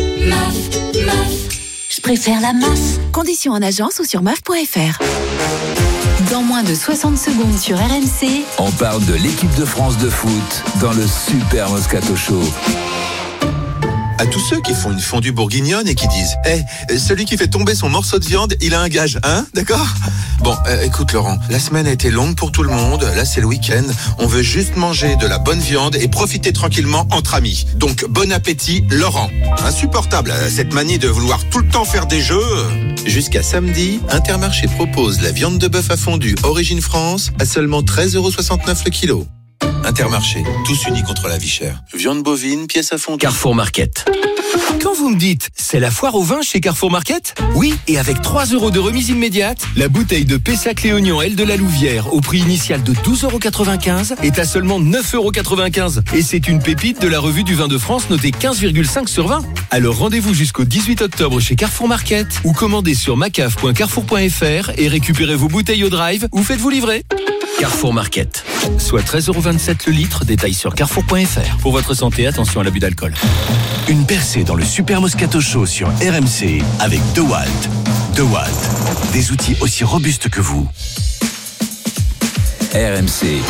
Je préfère la MAF. Conditions en agence ou sur maf.fr. Dans moins de 60 secondes sur RMC. On parle de l'équipe de France de foot dans le Super Moscato Show. À tous ceux qui font une fondue bourguignonne et qui disent celui qui fait tomber son morceau de viande, il a un gage, hein, d'accord ? Bon, écoute Laurent, la semaine a été longue pour tout le monde, là c'est le week-end, on veut juste manger de la bonne viande et profiter tranquillement entre amis. Donc bon appétit Laurent. Insupportable, cette manie de vouloir tout le temps faire des jeux. Jusqu'à samedi, Intermarché propose la viande de bœuf à fondue Origine France à seulement 13,69 € le kilo. Intermarché, tous unis contre la vie chère. Viande bovine, pièce à fondue. Carrefour Market. Quand vous me dites, c'est la foire au vin chez Carrefour Market ? Oui, et avec 3 € de remise immédiate, la bouteille de Pessac-Léognan L de la Louvière, au prix initial de 12,95 € est à seulement 9,95 €. Et c'est une pépite de la revue du vin de France notée 15,5 sur 20. Alors rendez-vous jusqu'au 18 octobre chez Carrefour Market ou commandez sur macaf.carrefour.fr et récupérez vos bouteilles au drive ou faites-vous livrer. Carrefour Market, soit 13,27 € le litre, détail sur carrefour.fr. Pour votre santé, attention à l'abus d'alcool. Une percée dans le Super Moscato Show sur RMC avec DeWalt. DeWalt, des outils aussi robustes que vous. RMC,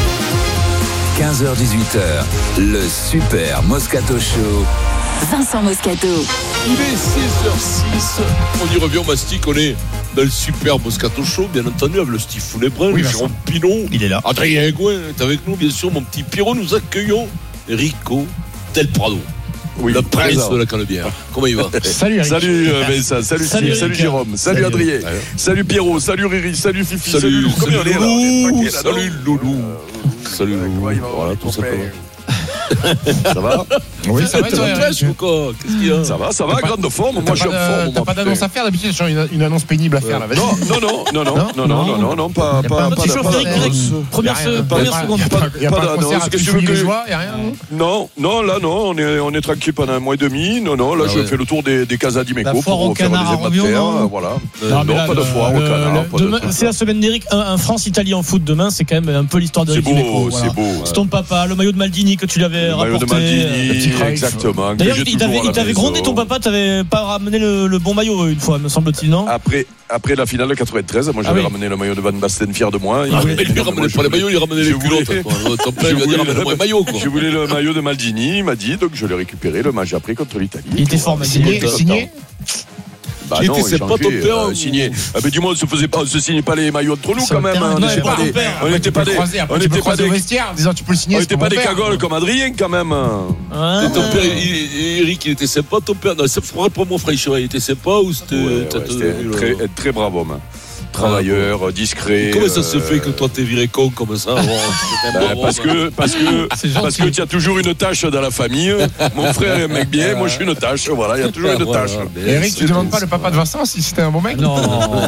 15h-18h, le Super Moscato Show. Vincent Moscato. Il est 16h06. On y revient au mastic. On est dans le Super Moscato Show, bien entendu, avec le Steve Foulebrun, Jérôme Pinot. Il est là. Adrien Gouin est avec nous, bien sûr, mon petit Pierrot. Nous accueillons Rico Del Prado. Oui, le prince de la Canebière. Comment il va? Salut Eric. Salut Vincent, salut Steve, salut Jérôme, salut Adrien, salut Pierrot, salut Riri, salut Fifi, salut Loulou. Comment on est là? Salut Loulou. Salut Loulou. Voilà, tout ça. Ça va? Oui, ça va. Qu'est-ce qu'il y a? Ça va, grande forme. Moi, je suis en forme. T'as pas d'annonce à faire d'habitude, sur une annonce pénible à faire là. Non, pas Première seconde. Il n'y a pas de concert à Toulouse, Liégeois, il n'y a rien. Non, on est tranquille pendant un mois et demi. Non, là, je fais le tour des Casas d'Imeco pour faire des hématothères. Voilà. Non, pas de foire au canard. C'est la semaine d'Eric. Un France-Italie en foot demain, c'est quand même un peu l'histoire de Imeco. C'est beau. C'est ton papa, le maillot de Maldini que tu lui avais rapporté. Le maillot de Maldini, exactement. D'ailleurs, il t'avait grondé ton papa, t'avais pas ramené le bon maillot une fois, me semble-t-il, non? Après la finale de 93, moi j'avais ramené le maillot de Van Basten, fier de moi. Il lui ramenait pas les maillots, il ramenait les culottes. Ton père lui a dit ramène-moi le maillot. Je voulais le maillot de Maldini, il m'a dit, donc je l'ai récupéré le match après contre l'Italie. Il était fort, Maldini. Signé? Bah non, c'est pas ton père signé. Mais du moins, on se signait pas les maillots entre nous quand même. On n'était pas des vestiaires en disant tu peux le signer. On n'était pas des cagoles comme Adrien quand même. Ton père, Eric, il était sympa. Ton père, non, c'est pas mon frère, il était sympa ou c'était très brave homme. travailleur, discret. Comment ça se fait que toi t'es viré con comme ça? Parce que tu as toujours une tâche dans la famille. Mon frère est un mec bien, moi je suis une tâche. Voilà, il y a toujours une tâche. Eric, tu ne demandes pas le papa de Vincent si c'était un bon mec? Non,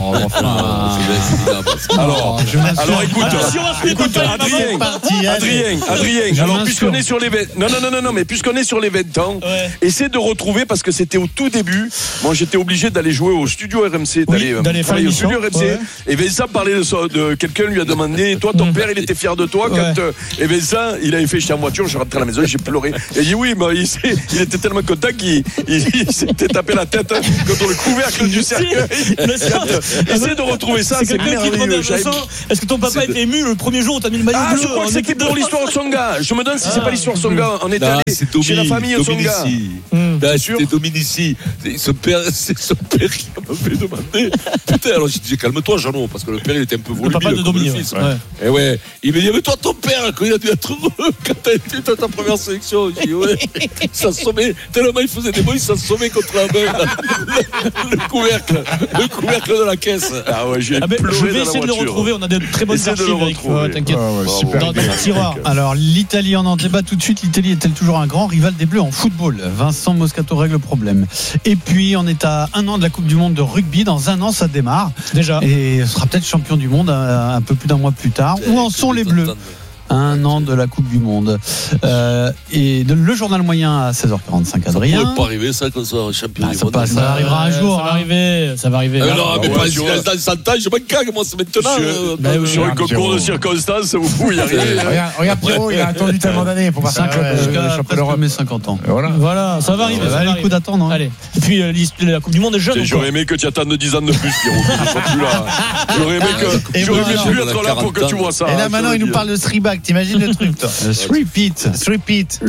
alors écoute, Adrien. Alors puisqu'on est sur les 20, non, mais puisqu'on est sur les 20 ans, essaie de retrouver, parce que c'était au tout début. Moi, j'étais obligé d'aller jouer au studio RMC, d'aller travailler au studio RMC. Et Vincent parlait de quelqu'un lui a demandé, toi, ton père, il était fier de toi quand. Et Vincent, il avait fait, j'étais en voiture, je rentrais à la maison, j'ai pleuré. Et il dit oui, mais il était tellement content qu'il s'était tapé la tête contre le couvercle du cercueil. Essaie de retrouver ça, c'est merveilleux. Est-ce que ton papa était ému le premier jour où t'as mis le maillot bleu? Je crois que c'était pour l'histoire de Songa. Je me demande si c'est pas l'histoire de Songa. On était allé chez la famille Songa. C'était Dominici. Son père qui m'a fait demander. Putain, alors j'ai dit calme-toi, Jeannot, parce que le père il était un peu volubile comme le fils. Et il me dit mais toi ton père quand il a dû être heureux quand t'as été dans ta première sélection. J'ai dit ça sommait tellement il faisait des bruits, ça sommait contre la main le couvercle de la caisse. Ah ouais, j'ai pleuré je vais essayer de le retrouver. On a de très bonnes archives. T'inquiète. Dans le tiroir. Alors l'Italie, on en débat tout de suite. L'Italie est-elle toujours un grand rival des Bleus en football? Vincent Moscato règle le problème. Et puis on est à un an de la Coupe du Monde de rugby. Dans un an ça démarre déjà. Et ce sera peut-être champion du monde un peu plus d'un mois plus tard. Où en sont les Bleus? Un an de la Coupe du Monde. Et le journal moyen à 16h45, Adrien. Ça pourrait pas arriver ça qu'on soit champion du monde. Ça arrivera un jour. Ça va arriver. Non, mais pas dans 100 ans, je me cague, moi, c'est maintenant. Sur un concours de circonstances, vous pouvez y arriver. Regarde Pierrot, il a attendu tellement d'années pour passer jusqu'à presque mes 50 ans. Voilà, ça va arriver. Ça va le coup d'attendre. Allez. Et puis la Coupe du Monde est jeune. J'aurais aimé que tu attendes 10 ans de plus, Pierrot. J'aurais aimé plus être là pour que tu vois ça. Et là maintenant, il nous parle de three-back. T'imagines le truc, toi? Three-peat.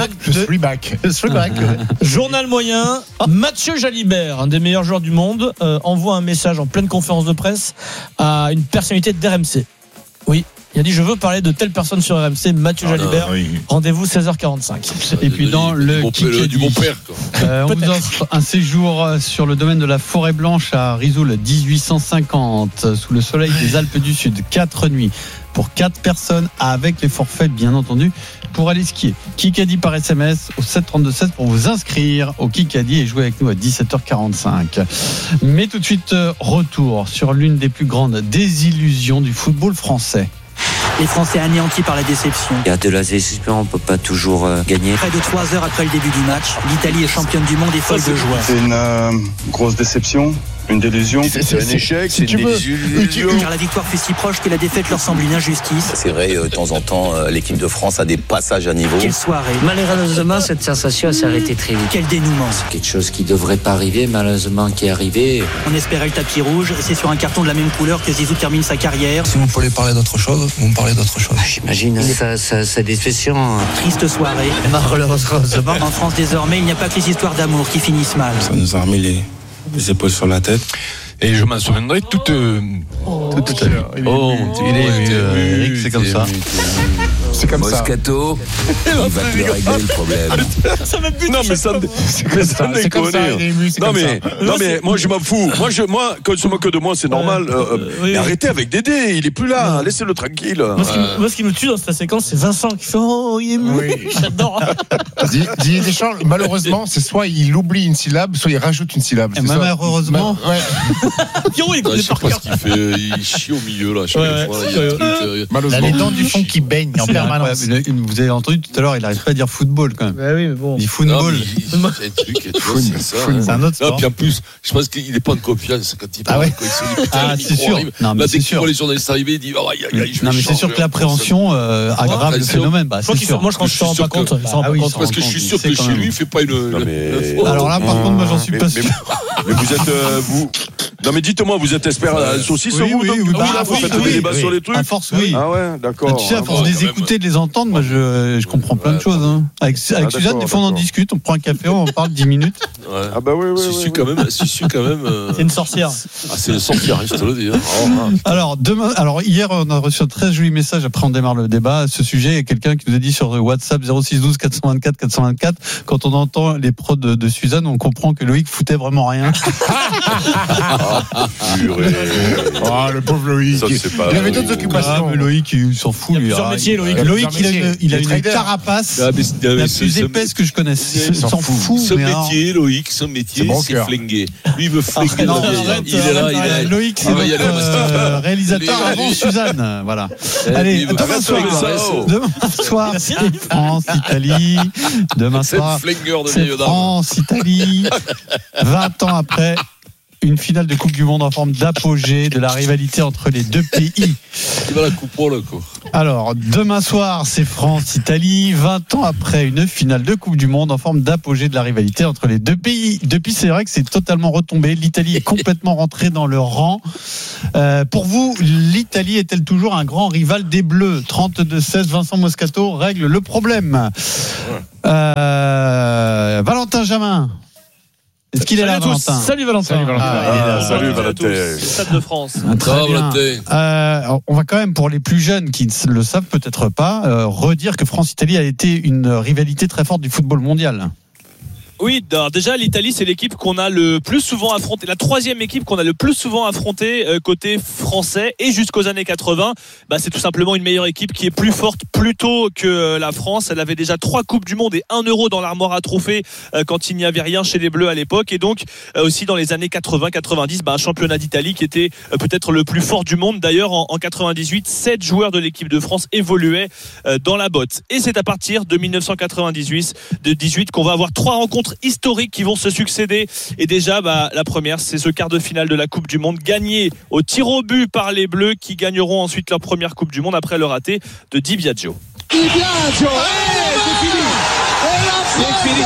Journal moyen. Mathieu Jalibert, un des meilleurs joueurs du monde, envoie un message en pleine conférence de presse à une personnalité d'RMC. Oui. Il a dit je veux parler de telle personne sur RMC, Mathieu Jalibert. Rendez-vous 16h45. Et puis dans le du bon père. On vous offre un séjour sur le domaine de la Forêt Blanche à Risoul 1850 sous le soleil des Alpes du Sud. 4 nuits pour 4 personnes avec les forfaits bien entendu pour aller skier. Kikadi par SMS au 732-16 pour vous inscrire au Kikadi et jouer avec nous à 17h45. Mais tout de suite retour sur l'une des plus grandes désillusions du football français. Les Français anéantis par la déception. Il y a de la déception, on ne peut pas toujours gagner. Près de 3 heures après le début du match, l'Italie est championne du monde et folle de joie. C'est une grosse déception. Une délusion. C'est un échec, c'est une désillusion. Car la victoire fut si proche que la défaite leur semble une injustice. C'est vrai, de temps en temps, l'équipe de France a des passages à niveau. Quelle soirée. Malheureusement, cette sensation s'est arrêtée très vite. Quel dénouement. C'est quelque chose qui ne devrait pas arriver, malheureusement, qui est arrivé. On espérait le tapis rouge. C'est sur un carton de la même couleur que Zizou termine sa carrière. Si vous voulez parler d'autre chose, vous me parlez d'autre chose. J'imagine, ça déception. Triste soirée. Malheureusement. En France, désormais, il n'y a pas que les histoires d'amour qui finissent mal. Ça nous a remis les épaules sur la tête. Et je m'en souviendrai toute à l'heure. Il est Eric, c'est comme ça. C'est comme Moscato, il va te le régler le problème. Ça me bute. Non mais ça déconne. Non mais moi je m'en fous. Moi quand il se moque de moi c'est normal. Mais arrêtez avec Dédé, il est plus là. Laissez-le tranquille. Moi ce qui me tue dans cette séquence c'est Vincent qui fait il est mou. J'adore. Didier Deschamps malheureusement c'est soit il oublie une syllabe, soit il rajoute une syllabe. Malheureusement. Pierrot il je sais pas ce qu'il fait. Il chie au milieu là. Il a les dents du fond qui baignent en permanence. Vous avez entendu tout à l'heure, il n'arrive pas à dire football quand même. Bah oui, mais bon. Il dit football. C'est un truc, c'est un autre sport. Puis en plus, je pense qu'il n'est pas en confiance quand il parle. C'est sûr. Là, dès qu'il voit les journalistes arriver, il dit non, mais c'est sûr que l'appréhension aggrave le phénomène. Moi, je crois qu'il s'en rend pas compte. Parce que je suis sûr que chez lui, il ne fait pas une. Alors là, par contre, moi, j'en suis pas sûr. Mais vous êtes. Non, mais dites-moi, vous êtes expert à la saucisse ou vous faites des débats sur les trucs? À force, oui. Ah ouais, d'accord. Tu sais, à force de les écouter, de les entendre, moi, je comprends plein de choses. Avec Suzanne, des fois, on en discute, on prend un café, on en parle 10 minutes. Ouais. Ah bah oui. Quand même. C'est une sorcière. Ah, c'est une sorcière, je te le dis. Alors hier on a reçu un très joli message. Après on démarre le débat à ce sujet. Il y a quelqu'un qui nous a dit sur WhatsApp 0612 424 424. Quand on entend les prods de Suzanne, on comprend que Loïc foutait vraiment rien. Le pauvre Loïc. Il avait d'autres occupations. Mais Loïc, il s'en fout. Il a plusieurs métiers, Loïc. Loïc, il a une carapace la plus épaisse que je connaisse. Il s'en fout. Son métier, Loïc, son métier, c'est flinguer. Lui, il veut flinguer. Il est là. Loïc, c'est notre réalisateur avant Suzanne. Voilà. Allez, demain soir, c'est France-Italie. Demain soir, c'est France-Italie. 20 ans après. Une finale de Coupe du Monde en forme d'apogée de la rivalité entre les deux pays. Qui va la coupe pour le coup. Alors, demain soir, c'est France-Italie. 20 ans après une finale de Coupe du Monde en forme d'apogée de la rivalité entre les deux pays. Depuis, c'est vrai que c'est totalement retombé. L'Italie est complètement rentrée dans le rang. Pour vous, l'Italie est-elle toujours un grand rival des Bleus ? 32-16, Vincent Moscato règle le problème. Valentin Jamin. Est-ce qu'il est là, Valentin ? Salut Valentin. Salut Valentin. Stade de France. Très bien. On va quand même, pour les plus jeunes qui ne le savent peut-être pas, redire que France-Italie a été une rivalité très forte du football mondial. Oui, déjà l'Italie c'est l'équipe qu'on a le plus souvent affrontée, la troisième équipe qu'on a le plus souvent affrontée côté français, et jusqu'aux années 80, c'est tout simplement une meilleure équipe qui est plus forte plus tôt que la France. Elle avait déjà 3 Coupes du Monde et 1 euro dans l'armoire à trophées quand il n'y avait rien chez les Bleus à l'époque, et donc aussi dans les années 80-90, un championnat d'Italie qui était peut-être le plus fort du monde. D'ailleurs en 98, 7 joueurs de l'équipe de France évoluaient dans la botte, et c'est à partir de 1998 qu'on va avoir 3 rencontres historiques qui vont se succéder, et déjà la première, c'est ce quart de finale de la Coupe du Monde gagné au tir au but par les Bleus, qui gagneront ensuite leur première Coupe du Monde après le raté de Di Biagio. C'est fini.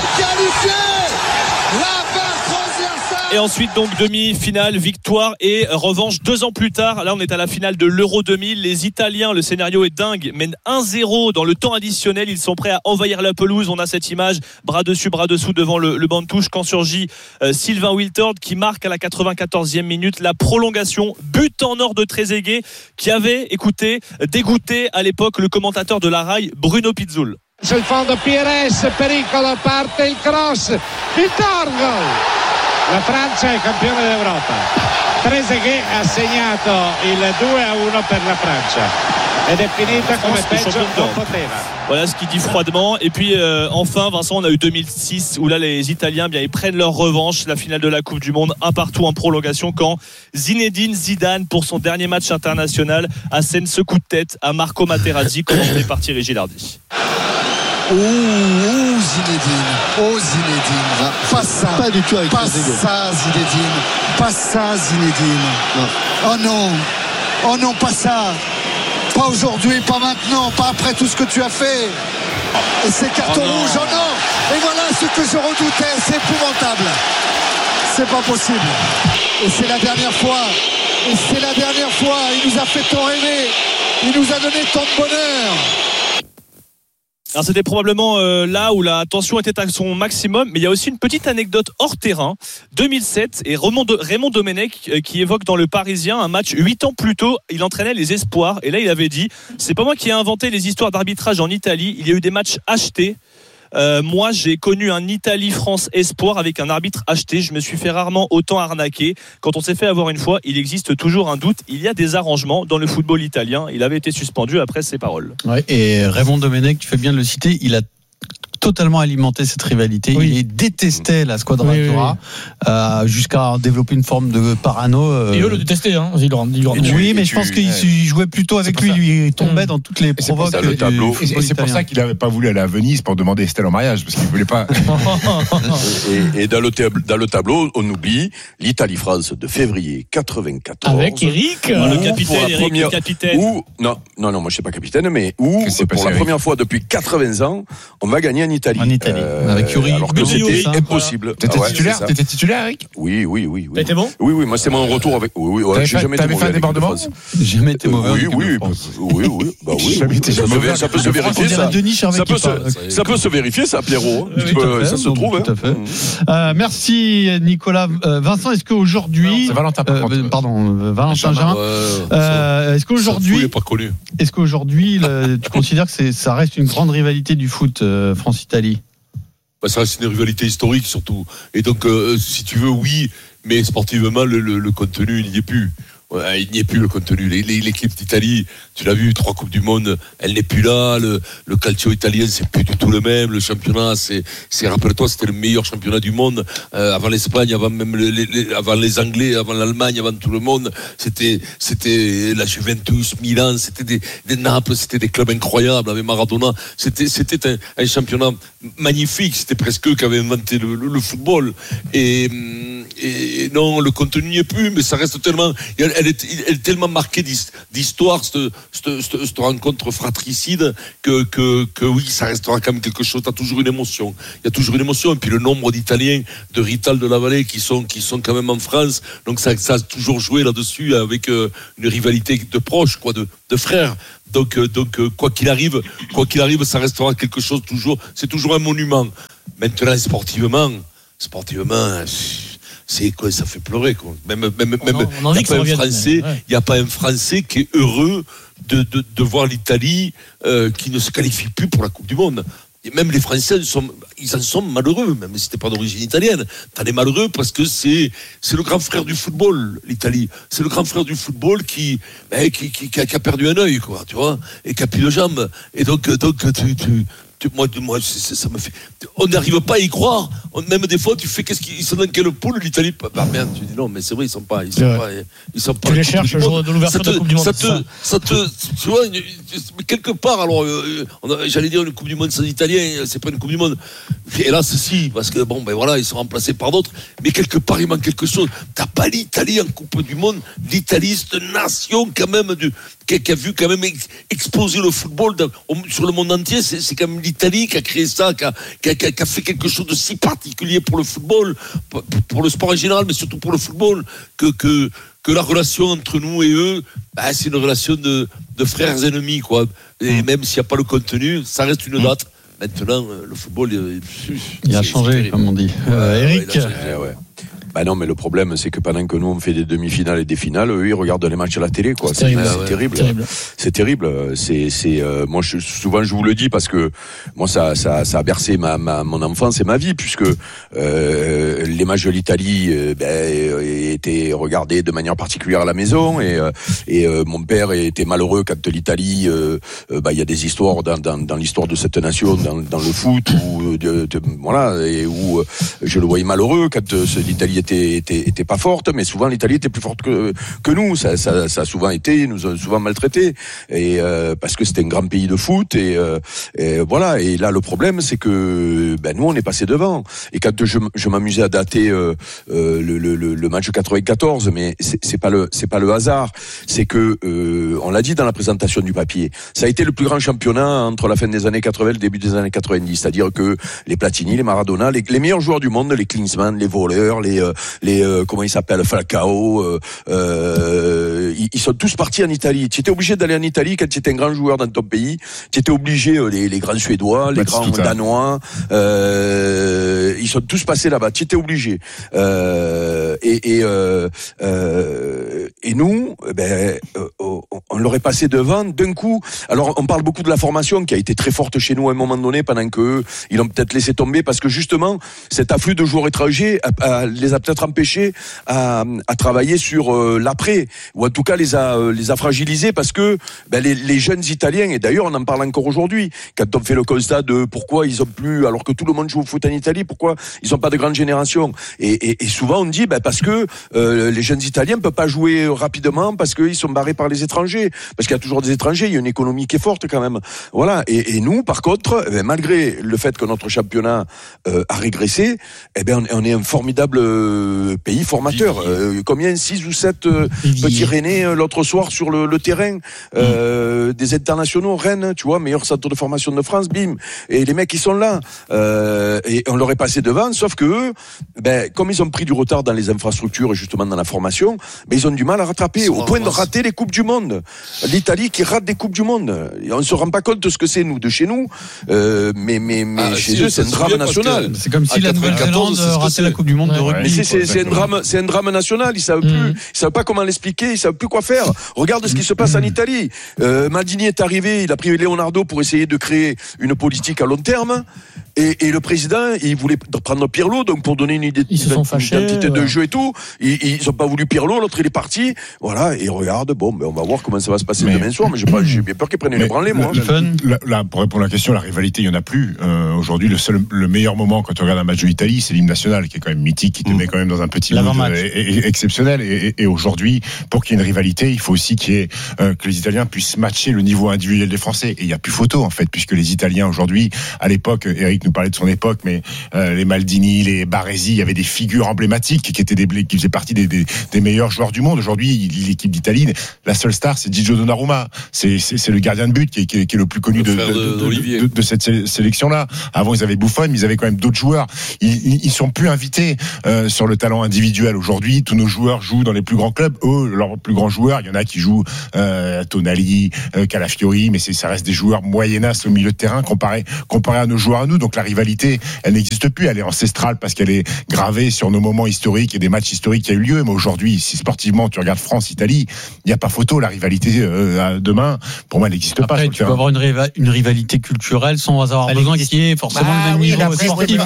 Et ensuite donc demi-finale, victoire et revanche 2 ans plus tard. Là on est à la finale de l'Euro 2000. Les Italiens, le scénario est dingue, mènent 1-0 dans le temps additionnel. Ils sont prêts à envahir la pelouse. On a cette image, bras dessus, bras dessous devant le banc de touche, quand surgit Sylvain Wiltord qui marque à la 94e minute la prolongation. But en or de Trezeguet qui avait, dégoûté à l'époque le commentateur de la RAI, Bruno Pizzul. Sul fondo Pires, pericolo, parte il cross, il torgo. La Francia è campione d'Europa. Trezeguet ha segnato il 2-1 per la Francia. Ed è finita come peggio non poteva. Voilà ce qu'il dit froidement. Et puis enfin, Vincent, on a eu 2006 où là les Italiens ils prennent leur revanche, la finale de la Coupe du Monde, 1-1 en prolongation, quand Zinedine Zidane, pour son dernier match international, assène ce coup de tête à Marco Materazzi, commandé par Thierry Gilardi. Zinedine. Pas ça. Pas du tout avec Zinedine. Pas ça, Zinedine. Non. Oh non, pas ça. Pas aujourd'hui, pas maintenant, pas après tout ce que tu as fait. Et ces cartons rouges, oh non. Et voilà ce que je redoutais, c'est épouvantable. C'est pas possible. Et c'est la dernière fois. Il nous a fait tant rêver. Il nous a donné tant de bonheur. Alors c'était probablement là où la tension était à son maximum, mais il y a aussi une petite anecdote hors terrain. 2007, et Raymond Domenech qui évoque dans Le Parisien un match 8 ans plus tôt. Il entraînait les espoirs, et là il avait dit: c'est pas moi qui ai inventé les histoires d'arbitrage en Italie, il y a eu des matchs achetés. Moi j'ai connu un Italie-France espoir avec un arbitre acheté. Je me suis fait rarement autant arnaquer. Quand on s'est fait avoir une fois, il existe toujours un doute. Il y a des arrangements dans le football italien. Il avait été suspendu après ces paroles. Ouais, et Raymond Domenech, tu fais bien de le citer, il a totalement alimenté cette rivalité. Oui. Il détestait la Squadra jusqu'à développer une forme de parano. Et eux le détestaient, hein. Oui, mais je pense qu'il jouait plutôt avec lui. Lui, il tombait dans toutes les provoques. C'est pour ça qu'il n'avait pas voulu aller à Venise pour demander Estelle en mariage, parce qu'il ne voulait pas. et dans le tableau, on oublie l'Italie-France de février 94. Avec Eric, le capitaine. Eric, le capitaine. Non, moi je ne suis pas capitaine, mais pour la première fois depuis 80 ans, on va gagner en Italie. Avec Yuri. Alors que c'était impossible. T'étais titulaire, Eric? Oui. T'as été bon? Oui, moi c'est mon retour avec. Oui, j'ai jamais été mauvais. T'avais fait un débordement? Jamais été mauvais. Oui. Bah oui. Ça peut se vérifier, ça. Ça peut se vérifier, ça, Pierrot. Ça se trouve. Tout à fait. Merci, Nicolas. Vincent, est-ce qu'aujourd'hui. C'est Valentin, pardon, Valentin Germain. Est-ce qu'aujourd'hui. Il est pas connu. Est-ce qu'aujourd'hui, tu considères que ça reste une grande rivalité du foot France-Italie? Ça reste une rivalité historique surtout. Et donc, si tu veux, oui, mais sportivement, le contenu, il n'y est plus. Ouais, il n'y est plus le contenu. L'équipe d'Italie, tu l'as vu, 3 Coupes du Monde, elle n'est plus là. Le calcio italien, c'est plus du tout le même. Le championnat, rappelle-toi, c'était le meilleur championnat du monde avant l'Espagne, avant même avant les Anglais, avant l'Allemagne, avant tout le monde. C'était la Juventus, Milan, c'était des Naples, c'était des clubs incroyables avec Maradona. C'était un championnat magnifique. C'était presque eux qui avaient inventé le football. Et non, le contenu n'y est plus, mais ça reste tellement. Elle est tellement marquée d'histoire, cette rencontre fratricide, que oui, ça restera quand même quelque chose. T'as toujours une émotion. Il y a toujours une émotion. Et puis le nombre d'Italiens de Rital de la Vallée qui sont quand même en France. Donc ça a toujours joué là-dessus avec une rivalité de proches, quoi, de frères. Donc quoi qu'il arrive, ça restera quelque chose toujours. C'est toujours un monument. Maintenant, sportivement. C'est quoi, ça fait pleurer, quoi. Même il n'y a pas un Français qui est heureux de voir l'Italie qui ne se qualifie plus pour la Coupe du Monde. Et même les Français ils en sont malheureux, même si t'es pas d'origine italienne. T'en es malheureux parce que c'est le grand frère du football, l'Italie. C'est le grand frère du football qui a perdu un œil, quoi, tu vois, et qui a plus de jambes. Et donc moi, ça me fait. On n'arrive pas à y croire. Même des fois, tu fais ils sont dans quelle poule, l'Italie? Bah merde, tu dis non, mais c'est vrai, ils sont pas. Tu les cherches le jour de l'ouverture de la Coupe du Monde. Tu vois, quelque part, alors, j'allais dire une Coupe du Monde sans Italiens, c'est pas une Coupe du Monde. Et là, ceci, parce que bon, ben voilà, ils sont remplacés par d'autres. Mais quelque part, il manque quelque chose. T'as pas l'Italie en Coupe du Monde. L'Italie, c'est une nation quand même qui a vu quand même exploser le football sur le monde entier. C'est quand même l'Italie qui a créé ça, qui a fait quelque chose de si particulier pour le football, pour le sport en général, mais surtout pour le football, que la relation entre nous et eux, c'est une relation de frères ennemis, quoi. Et même s'il n'y a pas le contenu, ça reste une date. Maintenant, le football, il a changé, terrible. Comme on dit. Eric. Bah non, mais le problème, c'est que pendant que nous on fait des demi-finales et des finales, eux ils regardent les matchs à la télé, quoi. C'est terrible. C'est terrible. Moi, souvent je vous le dis parce que moi ça a bercé mon enfance et ma vie, puisque les matchs de l'Italie étaient regardés de manière particulière à la maison, et mon père était malheureux quand l'Italie, il y a des histoires dans l'histoire de cette nation, dans le foot, où je le voyais malheureux quand l'Italie était pas forte, mais souvent l'Italie était plus forte que nous. Ça a souvent été, ils nous ont souvent maltraités, et parce que c'était un grand pays de foot, et voilà. Et là, le problème, c'est que nous, on est passé devant. Et quand je m'amusais à dater le match 94, mais c'est pas le hasard, c'est que on l'a dit dans la présentation du papier, ça a été le plus grand championnat entre la fin des années 80 et le début des années 90. C'est-à-dire que les Platini, les Maradona, les meilleurs joueurs du monde, les Klinsmann, les voleurs, les comment ils s'appellent, Falcao, ils sont tous partis en Italie. Tu étais obligé d'aller en Italie quand tu étais un grand joueur dans ton pays. Tu étais obligé, les grands Suédois, les grands Danois, ils sont tous passés là-bas. Tu étais obligé. Et nous, on l'aurait passé devant d'un coup. Alors, on parle beaucoup de la formation qui a été très forte chez nous à un moment donné, pendant que ils l'ont peut-être laissé tomber, parce que justement, cet afflux de joueurs étrangers les a peut-être empêchés à travailler sur l'après, ou en tout cas les a fragilisés, parce que les jeunes Italiens, et d'ailleurs on en parle encore aujourd'hui, quand on fait le constat de pourquoi ils ont plus, alors que tout le monde joue au foot en Italie, pourquoi ils ont pas de grande génération. Et souvent on dit parce que les jeunes Italiens peuvent pas jouer rapidement parce qu'ils sont barrés par les étrangers, parce qu'il y a toujours des étrangers, il y a une économie qui est forte quand même. Voilà. Et nous, par contre, malgré le fait que notre championnat a régressé, on est un formidable pays formateur. Combien 6 ou 7 petits Rennais l'autre soir sur le terrain, des internationaux, Rennes, tu vois, meilleur centre de formation de France, bim. Et les mecs, ils sont là. Et on leur est passé devant, sauf que eux, comme ils ont pris du retard dans les infrastructures et justement dans la formation, ils ont du mal à rattraper, au point de rater les Coupes du Monde. L'Italie qui rate des Coupes du Monde. Et on ne se rend pas compte de ce que c'est, nous, de chez nous. Mais chez eux, c'est un drame national. C'est comme si la Nouvelle-Zélande ratait la Coupe du Monde de rugby. Mais c'est un drame national. Ils savent pas comment l'expliquer, ils savent plus quoi faire. Regarde ce qui se passe en Italie. Maldini est arrivé, il a pris Leonardo pour essayer de créer une politique à long terme. Et le président, il voulait prendre Pirlo, donc pour donner une identité de jeu et tout. Ils ont pas voulu Pirlo, l'autre il est parti. Voilà, et regarde, on va voir comment ça va se passer demain soir, mais j'ai bien peur qu'ils prennent une branlée, moi. Pour répondre à la question, la rivalité, il y en a plus. Aujourd'hui, le meilleur moment quand on regarde un match de l'Italie, c'est l'hymne national, qui est quand même mythique, qui te met quand même dans un petit mood exceptionnel. Et aujourd'hui, pour qu'il y ait une rivalité, il faut aussi que les Italiens puissent matcher le niveau individuel des Français. Et il n'y a plus photo, en fait, puisque les Italiens aujourd'hui, à l'époque, Eric nous parlait de son époque, mais les Maldini, les Baresi, il y avait des figures emblématiques qui faisaient partie des meilleurs joueurs du monde. Aujourd'hui, l'équipe d'Italie, la seule star, c'est Gigio Donnarumma. C'est le gardien de but qui est le plus connu de cette sélection-là. Avant, ils avaient Buffon, mais ils avaient quand même d'autres joueurs. Ils sont plus invités sur le talent individuel. Aujourd'hui, tous nos joueurs jouent dans les plus grands clubs. Eux, leurs plus grands joueurs, il y en a qui jouent Tonali, Calafiori, mais ça reste des joueurs moyennas au milieu de terrain comparé à nos joueurs à nous. Donc la rivalité, elle n'existe plus. Elle est ancestrale parce qu'elle est gravée sur nos moments historiques et des matchs historiques qui a eu lieu. Mais aujourd'hui, si sportivement tu regardes France-Italie, il n'y a pas photo. La rivalité demain, pour moi, elle n'existe pas. Tu peux avoir une rivalité culturelle sans avoir besoin qu'il y ait forcément le même niveau sportif.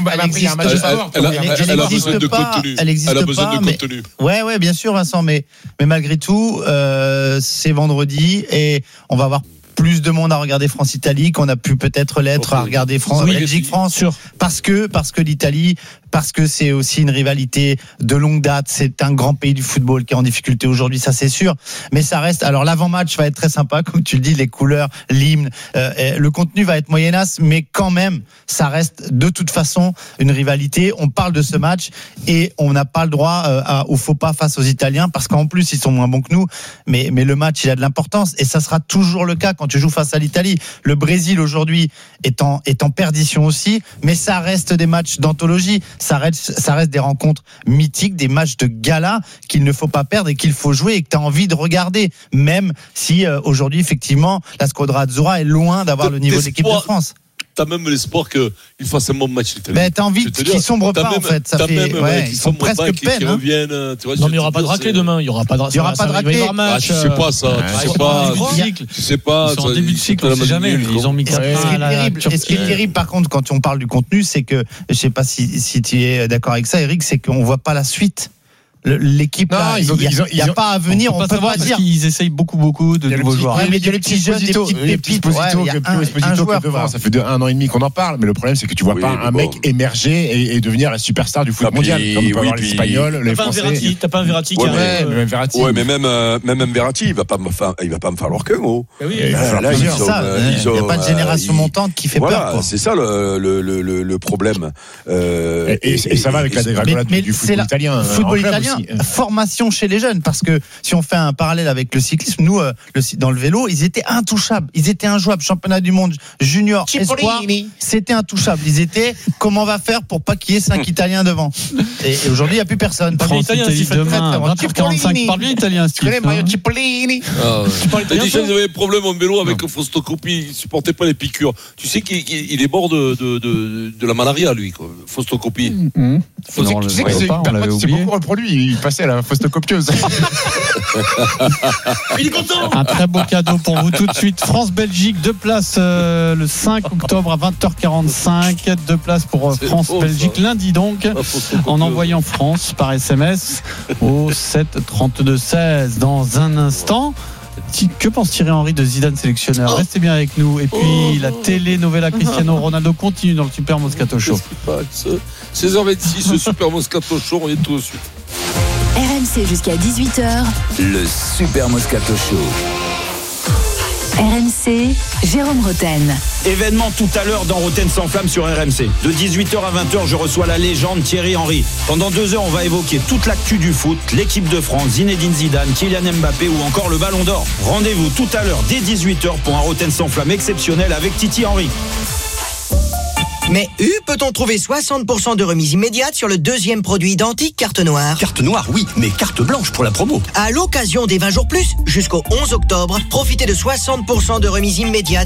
Elle a besoin de contenu. Elle a besoin de contenu. Ouais, bien sûr, Vincent, mais malgré tout, c'est vendredi et on va avoir plus de monde à regarder France-Italie qu'on a pu peut-être l'être à regarder Belgique-France, parce que l'Italie, parce que c'est aussi une rivalité de longue date, c'est un grand pays du football qui est en difficulté aujourd'hui, ça c'est sûr, mais ça reste, alors l'avant-match va être très sympa, comme tu le dis, les couleurs, l'hymne, le contenu va être moyennasse, mais quand même, ça reste de toute façon une rivalité. On parle de ce match et on n'a pas le droit au faux pas face aux Italiens, parce qu'en plus ils sont moins bons que nous, mais le match il a de l'importance et ça sera toujours le cas quand tu joues face à l'Italie. Le Brésil aujourd'hui est en perdition aussi, mais ça reste des matchs d'anthologie, ça reste des rencontres mythiques, des matchs de gala qu'il ne faut pas perdre et qu'il faut jouer et que tu as envie de regarder, même si aujourd'hui effectivement la Squadra Azzurra est loin d'avoir le niveau de l'équipe de France. T'as même l'espoir qu'il fasse un bon match l'Italie. Ben, t'as envie qu'ils sombrent pas en fait. Ça fait, ils sont presque peine. Qui reviennent, tu vois, non mais il n'y aura pas de raclé demain. Il n'y aura pas de raclé. Tu sais pas ça. Tu sais pas. Ils sont en début de cycle. On sait jamais. Ils ont mis 4-1. Ce qui est terrible par contre quand on parle du contenu, c'est que je sais pas si tu es d'accord avec ça, Eric, c'est qu'on voit pas la suite. L'équipe, il n'y a pas à venir, on peut pas dire. Ils essayent beaucoup de nouveaux joueurs. Mais il y a les petits jeunes, des petites pépites. Ça fait 1 an et demi qu'on en parle, mais le problème c'est que tu vois pas un mec émerger et devenir la superstar du foot mondial. Comme on peut avoir les Espagnols, les Français. T'as pas un Verratti qui arrive. Ouais, mais même un Verratti, il va pas me falloir qu'un mot. Il n'y a pas de génération montante qui fait peur. C'est ça le problème. Et ça va avec la dégringolade du football italien. Formation chez les jeunes, parce que si on fait un parallèle avec le cyclisme, nous dans le vélo, ils étaient intouchables, ils étaient injouables. Championnat du monde junior espoir, c'était intouchable. Ils étaient, comment on va faire pour pas qu'il y ait 5 Italiens devant, et aujourd'hui il n'y a plus personne. France-Italie demain 20h45. Parle bien italien, Steve. Tu déjà ils avaient des problèmes en vélo avec Fausto Coppi, il supportait pas les piqûres. Tu sais qu'il est mort de la malaria, lui, Fausto Coppi. Tu sais que c'est beaucoup reproduit. Il passait à la phostocopieuse. Il est content. Un très beau cadeau pour vous tout de suite. France-Belgique, 2 places le 5 octobre à 20h45. 2 places pour France-Belgique lundi donc, en envoyant France par SMS au 7 32 16. Dans un instant, Que pense Thierry Henry de Zidane sélectionneur? Restez bien avec nous. Et puis la telenovela Cristiano Ronaldo continue dans le Super Moscato Show. 16h26, le Super Moscato Show, on est tout de suite. RMC jusqu'à 18h. Le Super Moscato Show. RMC, Jérôme Roten. Événement tout à l'heure dans Roten sans flamme sur RMC. De 18h à 20h, je reçois la légende Thierry Henry. Pendant 2 heures, on va évoquer toute l'actu du foot, l'équipe de France, Zinedine Zidane, Kylian Mbappé ou encore le Ballon d'Or. Rendez-vous tout à l'heure dès 18h pour un Roten sans flamme exceptionnel avec Titi Henry. Mais peut-on trouver 60% de remise immédiate sur le deuxième produit identique carte noire? Carte noire, oui, mais carte blanche pour la promo. À l'occasion des 20 jours plus, jusqu'au 11 octobre, profitez de 60% de remise immédiate